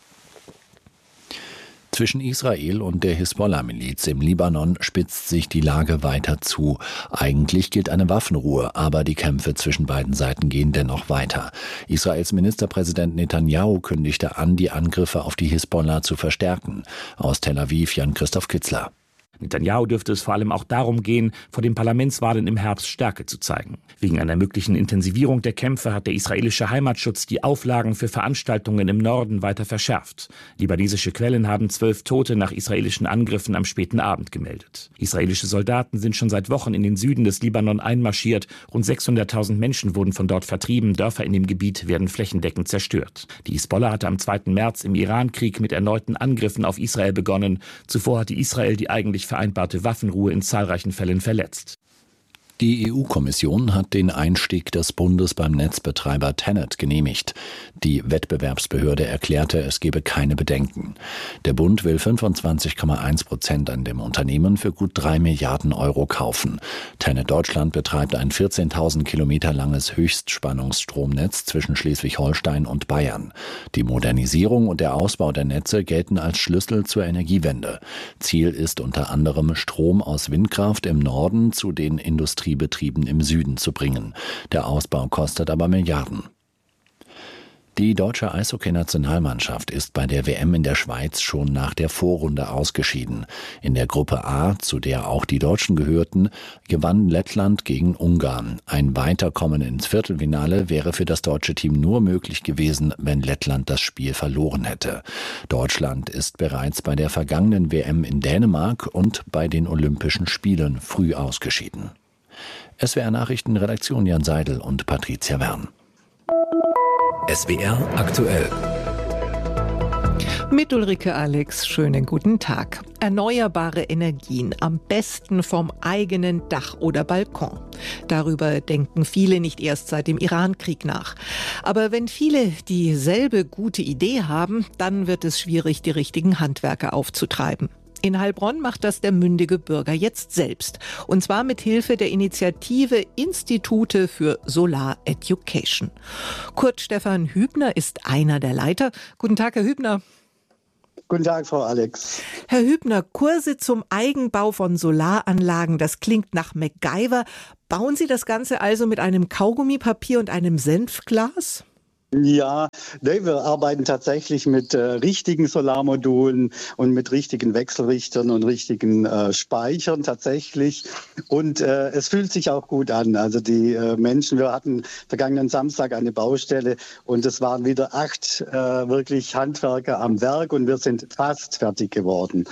Zwischen Israel und der Hisbollah-Miliz im Libanon spitzt sich die Lage weiter zu. Eigentlich gilt eine Waffenruhe, aber die Kämpfe zwischen beiden Seiten gehen dennoch weiter. Israels Ministerpräsident Netanyahu kündigte an, die Angriffe auf die Hisbollah zu verstärken. Aus Tel Aviv Jan-Christoph Kitzler. Netanyahu dürfte es vor allem auch darum gehen, vor den Parlamentswahlen im Herbst Stärke zu zeigen. Wegen einer möglichen Intensivierung der Kämpfe hat der israelische Heimatschutz die Auflagen für Veranstaltungen im Norden weiter verschärft. Libanesische Quellen haben zwölf Tote nach israelischen Angriffen am späten Abend gemeldet. Israelische Soldaten sind schon seit Wochen in den Süden des Libanon einmarschiert. Rund sechshunderttausend Menschen wurden von dort vertrieben. Dörfer in dem Gebiet werden flächendeckend zerstört. Die Hisbollah hatte am zweiten März im Irankrieg mit erneuten Angriffen auf Israel begonnen. Zuvor hatte Israel die eigentlich vereinbarte Waffenruhe in zahlreichen Fällen verletzt. Die E U-Kommission hat den Einstieg des Bundes beim Netzbetreiber Tenet genehmigt. Die Wettbewerbsbehörde erklärte, es gebe keine Bedenken. Der Bund will fünfundzwanzig Komma eins Prozent an dem Unternehmen für gut drei Milliarden Euro kaufen. Tenet Deutschland betreibt ein vierzehntausend Kilometer langes Höchstspannungsstromnetz zwischen Schleswig-Holstein und Bayern. Die Modernisierung und der Ausbau der Netze gelten als Schlüssel zur Energiewende. Ziel ist unter anderem, Strom aus Windkraft im Norden zu den Industriebetrieben im Süden zu bringen. Der Ausbau kostet aber Milliarden. Die deutsche Eishockey-Nationalmannschaft ist bei der W M in der Schweiz schon nach der Vorrunde ausgeschieden. In der Gruppe A, zu der auch die Deutschen gehörten, gewann Lettland gegen Ungarn. Ein Weiterkommen ins Viertelfinale wäre für das deutsche Team nur möglich gewesen, wenn Lettland das Spiel verloren hätte. Deutschland ist bereits bei der vergangenen W M in Dänemark und bei den Olympischen Spielen früh ausgeschieden. S W R Nachrichten, Redaktion Jan Seidel und Patricia Wern. S W R aktuell. Mit Ulrike Alex, schönen guten Tag. Erneuerbare Energien, am besten vom eigenen Dach oder Balkon. Darüber denken viele nicht erst seit dem Iran-Krieg nach. Aber wenn viele dieselbe gute Idee haben, dann wird es schwierig, die richtigen Handwerker aufzutreiben. In Heilbronn macht das der mündige Bürger jetzt selbst. Und zwar mit Hilfe der Initiative Institute für Solar Education. Kurt Stefan Hübner ist einer der Leiter. Guten Tag, Herr Hübner. Guten Tag, Frau Alex. Herr Hübner, Kurse zum Eigenbau von Solaranlagen, das klingt nach MacGyver. Bauen Sie das Ganze also mit einem Kaugummipapier und einem Senfglas? Ja, nee, wir arbeiten tatsächlich mit äh, richtigen Solarmodulen und mit richtigen Wechselrichtern und richtigen äh, Speichern tatsächlich. Und äh, es fühlt sich auch gut an. Also die äh, Menschen, wir hatten vergangenen Samstag eine Baustelle und es waren wieder acht äh, wirklich Handwerker am Werk und wir sind fast fertig geworden.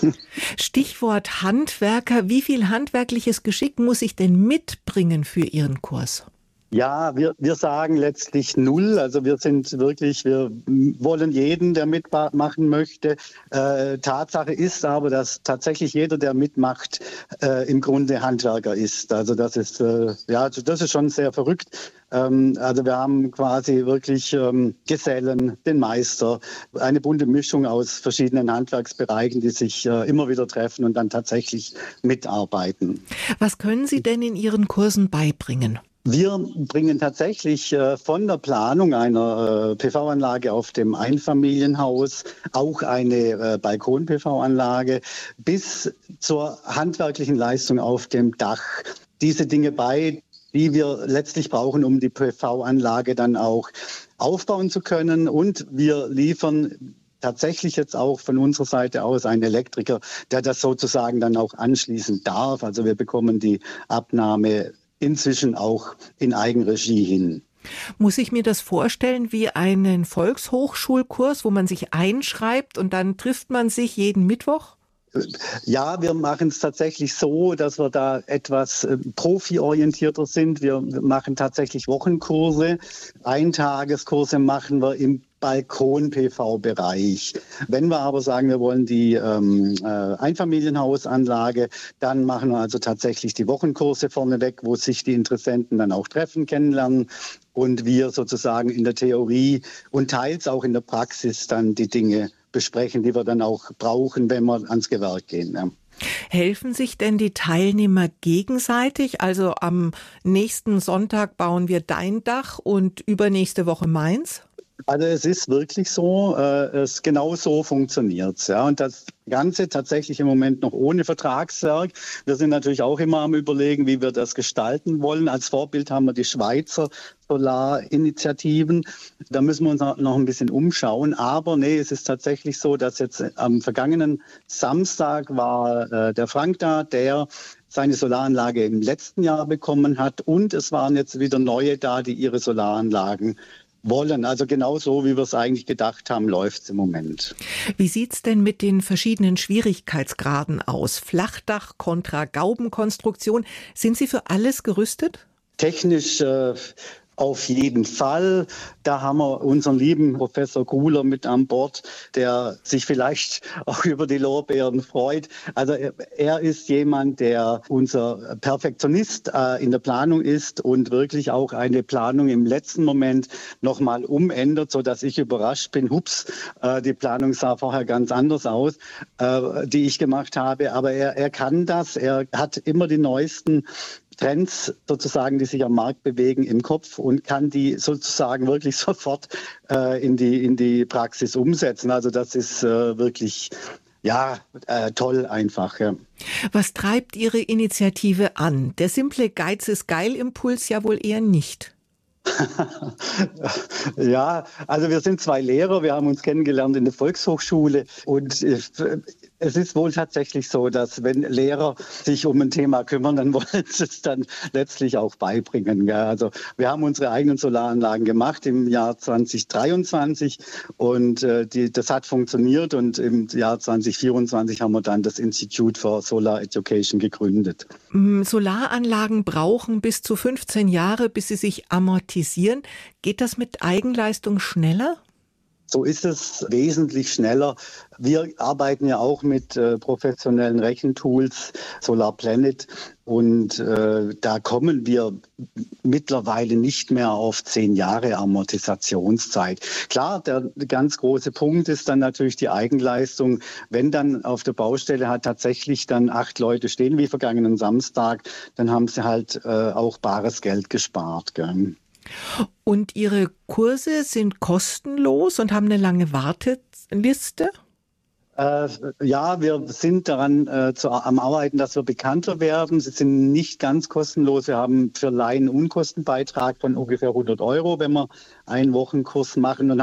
Stichwort Handwerker. Wie viel handwerkliches Geschick muss ich denn mitbringen für Ihren Kurs? Ja, wir, wir sagen letztlich null. Also wir sind wirklich, wir wollen jeden, der mitmachen möchte. Äh, Tatsache ist aber, dass tatsächlich jeder, der mitmacht, äh, im Grunde Handwerker ist. Also das ist, äh, ja, das ist schon sehr verrückt. Ähm, also wir haben quasi wirklich ähm, Gesellen, den Meister, eine bunte Mischung aus verschiedenen Handwerksbereichen, die sich äh, immer wieder treffen und dann tatsächlich mitarbeiten. Was können Sie denn in Ihren Kursen beibringen? Wir bringen tatsächlich äh, von der Planung einer äh, P V-Anlage auf dem Einfamilienhaus, auch eine äh, Balkon-P V-Anlage, bis zur handwerklichen Leistung auf dem Dach. Diese Dinge bei, die wir letztlich brauchen, um die P V-Anlage dann auch aufbauen zu können. Und wir liefern tatsächlich jetzt auch von unserer Seite aus einen Elektriker, der das sozusagen dann auch anschließen darf. Also wir bekommen die Abnahme inzwischen auch in Eigenregie hin. Muss ich mir das vorstellen wie einen Volkshochschulkurs, wo man sich einschreibt und dann trifft man sich jeden Mittwoch? Ja, wir machen es tatsächlich so, dass wir da etwas äh, profiorientierter sind. Wir machen tatsächlich Wochenkurse. Eintageskurse machen wir im Balkon-P V-Bereich. Wenn wir aber sagen, wir wollen die ähm, äh, Einfamilienhausanlage, dann machen wir also tatsächlich die Wochenkurse vorneweg, wo sich die Interessenten dann auch treffen, kennenlernen und wir sozusagen in der Theorie und teils auch in der Praxis dann die Dinge besprechen, die wir dann auch brauchen, wenn wir ans Gewerk gehen. Ja. Helfen sich denn die Teilnehmer gegenseitig? Also am nächsten Sonntag bauen wir dein Dach und übernächste Woche meins? Also es ist wirklich so, äh, es genau so funktioniert's, ja. Und das Ganze tatsächlich im Moment noch ohne Vertragswerk. Wir sind natürlich auch immer am Überlegen, wie wir das gestalten wollen. Als Vorbild haben wir die Schweizer Solarinitiativen. Da müssen wir uns noch ein bisschen umschauen. Aber nee, es ist tatsächlich so, dass jetzt am vergangenen Samstag war äh, der Frank da, der seine Solaranlage im letzten Jahr bekommen hat. Und es waren jetzt wieder neue da, die ihre Solaranlagen wollen. Also genau so, wie wir es eigentlich gedacht haben, läuft es im Moment. Wie sieht's denn mit den verschiedenen Schwierigkeitsgraden aus? Flachdach kontra Gaubenkonstruktion. Sind Sie für alles gerüstet? Technisch äh, auf jeden Fall. Da haben wir unseren lieben Professor Gruler mit an Bord, der sich vielleicht auch über die Lorbeeren freut. Also er, er ist jemand, der unser Perfektionist äh, in der Planung ist und wirklich auch eine Planung im letzten Moment nochmal umändert, sodass ich überrascht bin. Hups, äh, die Planung sah vorher ganz anders aus, äh, die ich gemacht habe. Aber er, er kann das. Er hat immer die neuesten Trends sozusagen, die sich am Markt bewegen, im Kopf und kann die sozusagen wirklich sofort äh, in die in die Praxis umsetzen. Also das ist äh, wirklich ja äh, toll einfach. Ja. Was treibt Ihre Initiative an? Der simple Geiz ist geil Impuls ja wohl eher nicht. Ja, also wir sind zwei Lehrer, wir haben uns kennengelernt in der Volkshochschule und es ist wohl tatsächlich so, dass wenn Lehrer sich um ein Thema kümmern, dann wollen sie es dann letztlich auch beibringen. Ja. Also wir haben unsere eigenen Solaranlagen gemacht im Jahr zwanzig dreiundzwanzig und äh, die, das hat funktioniert und im Jahr zwanzig vierundzwanzig haben wir dann das Institute for Solar Education gegründet. Solaranlagen brauchen bis zu fünfzehn Jahre, bis sie sich amortisieren. Geht das mit Eigenleistung schneller? So ist es wesentlich schneller. Wir arbeiten ja auch mit äh, professionellen Rechentools, Solar Planet, und äh, da kommen wir mittlerweile nicht mehr auf zehn Jahre Amortisationszeit. Klar, der ganz große Punkt ist dann natürlich die Eigenleistung. Wenn dann auf der Baustelle hat tatsächlich dann acht Leute stehen wie vergangenen Samstag, dann haben sie halt äh, auch bares Geld gespart. Gell? Und Ihre Kurse sind kostenlos und haben eine lange Warteliste? Äh, ja, wir sind daran äh, zu, am Arbeiten, dass wir bekannter werden. Sie sind nicht ganz kostenlos. Wir haben für Laien einen Unkostenbeitrag von ungefähr hundert Euro, wenn wir einen Wochenkurs machen, und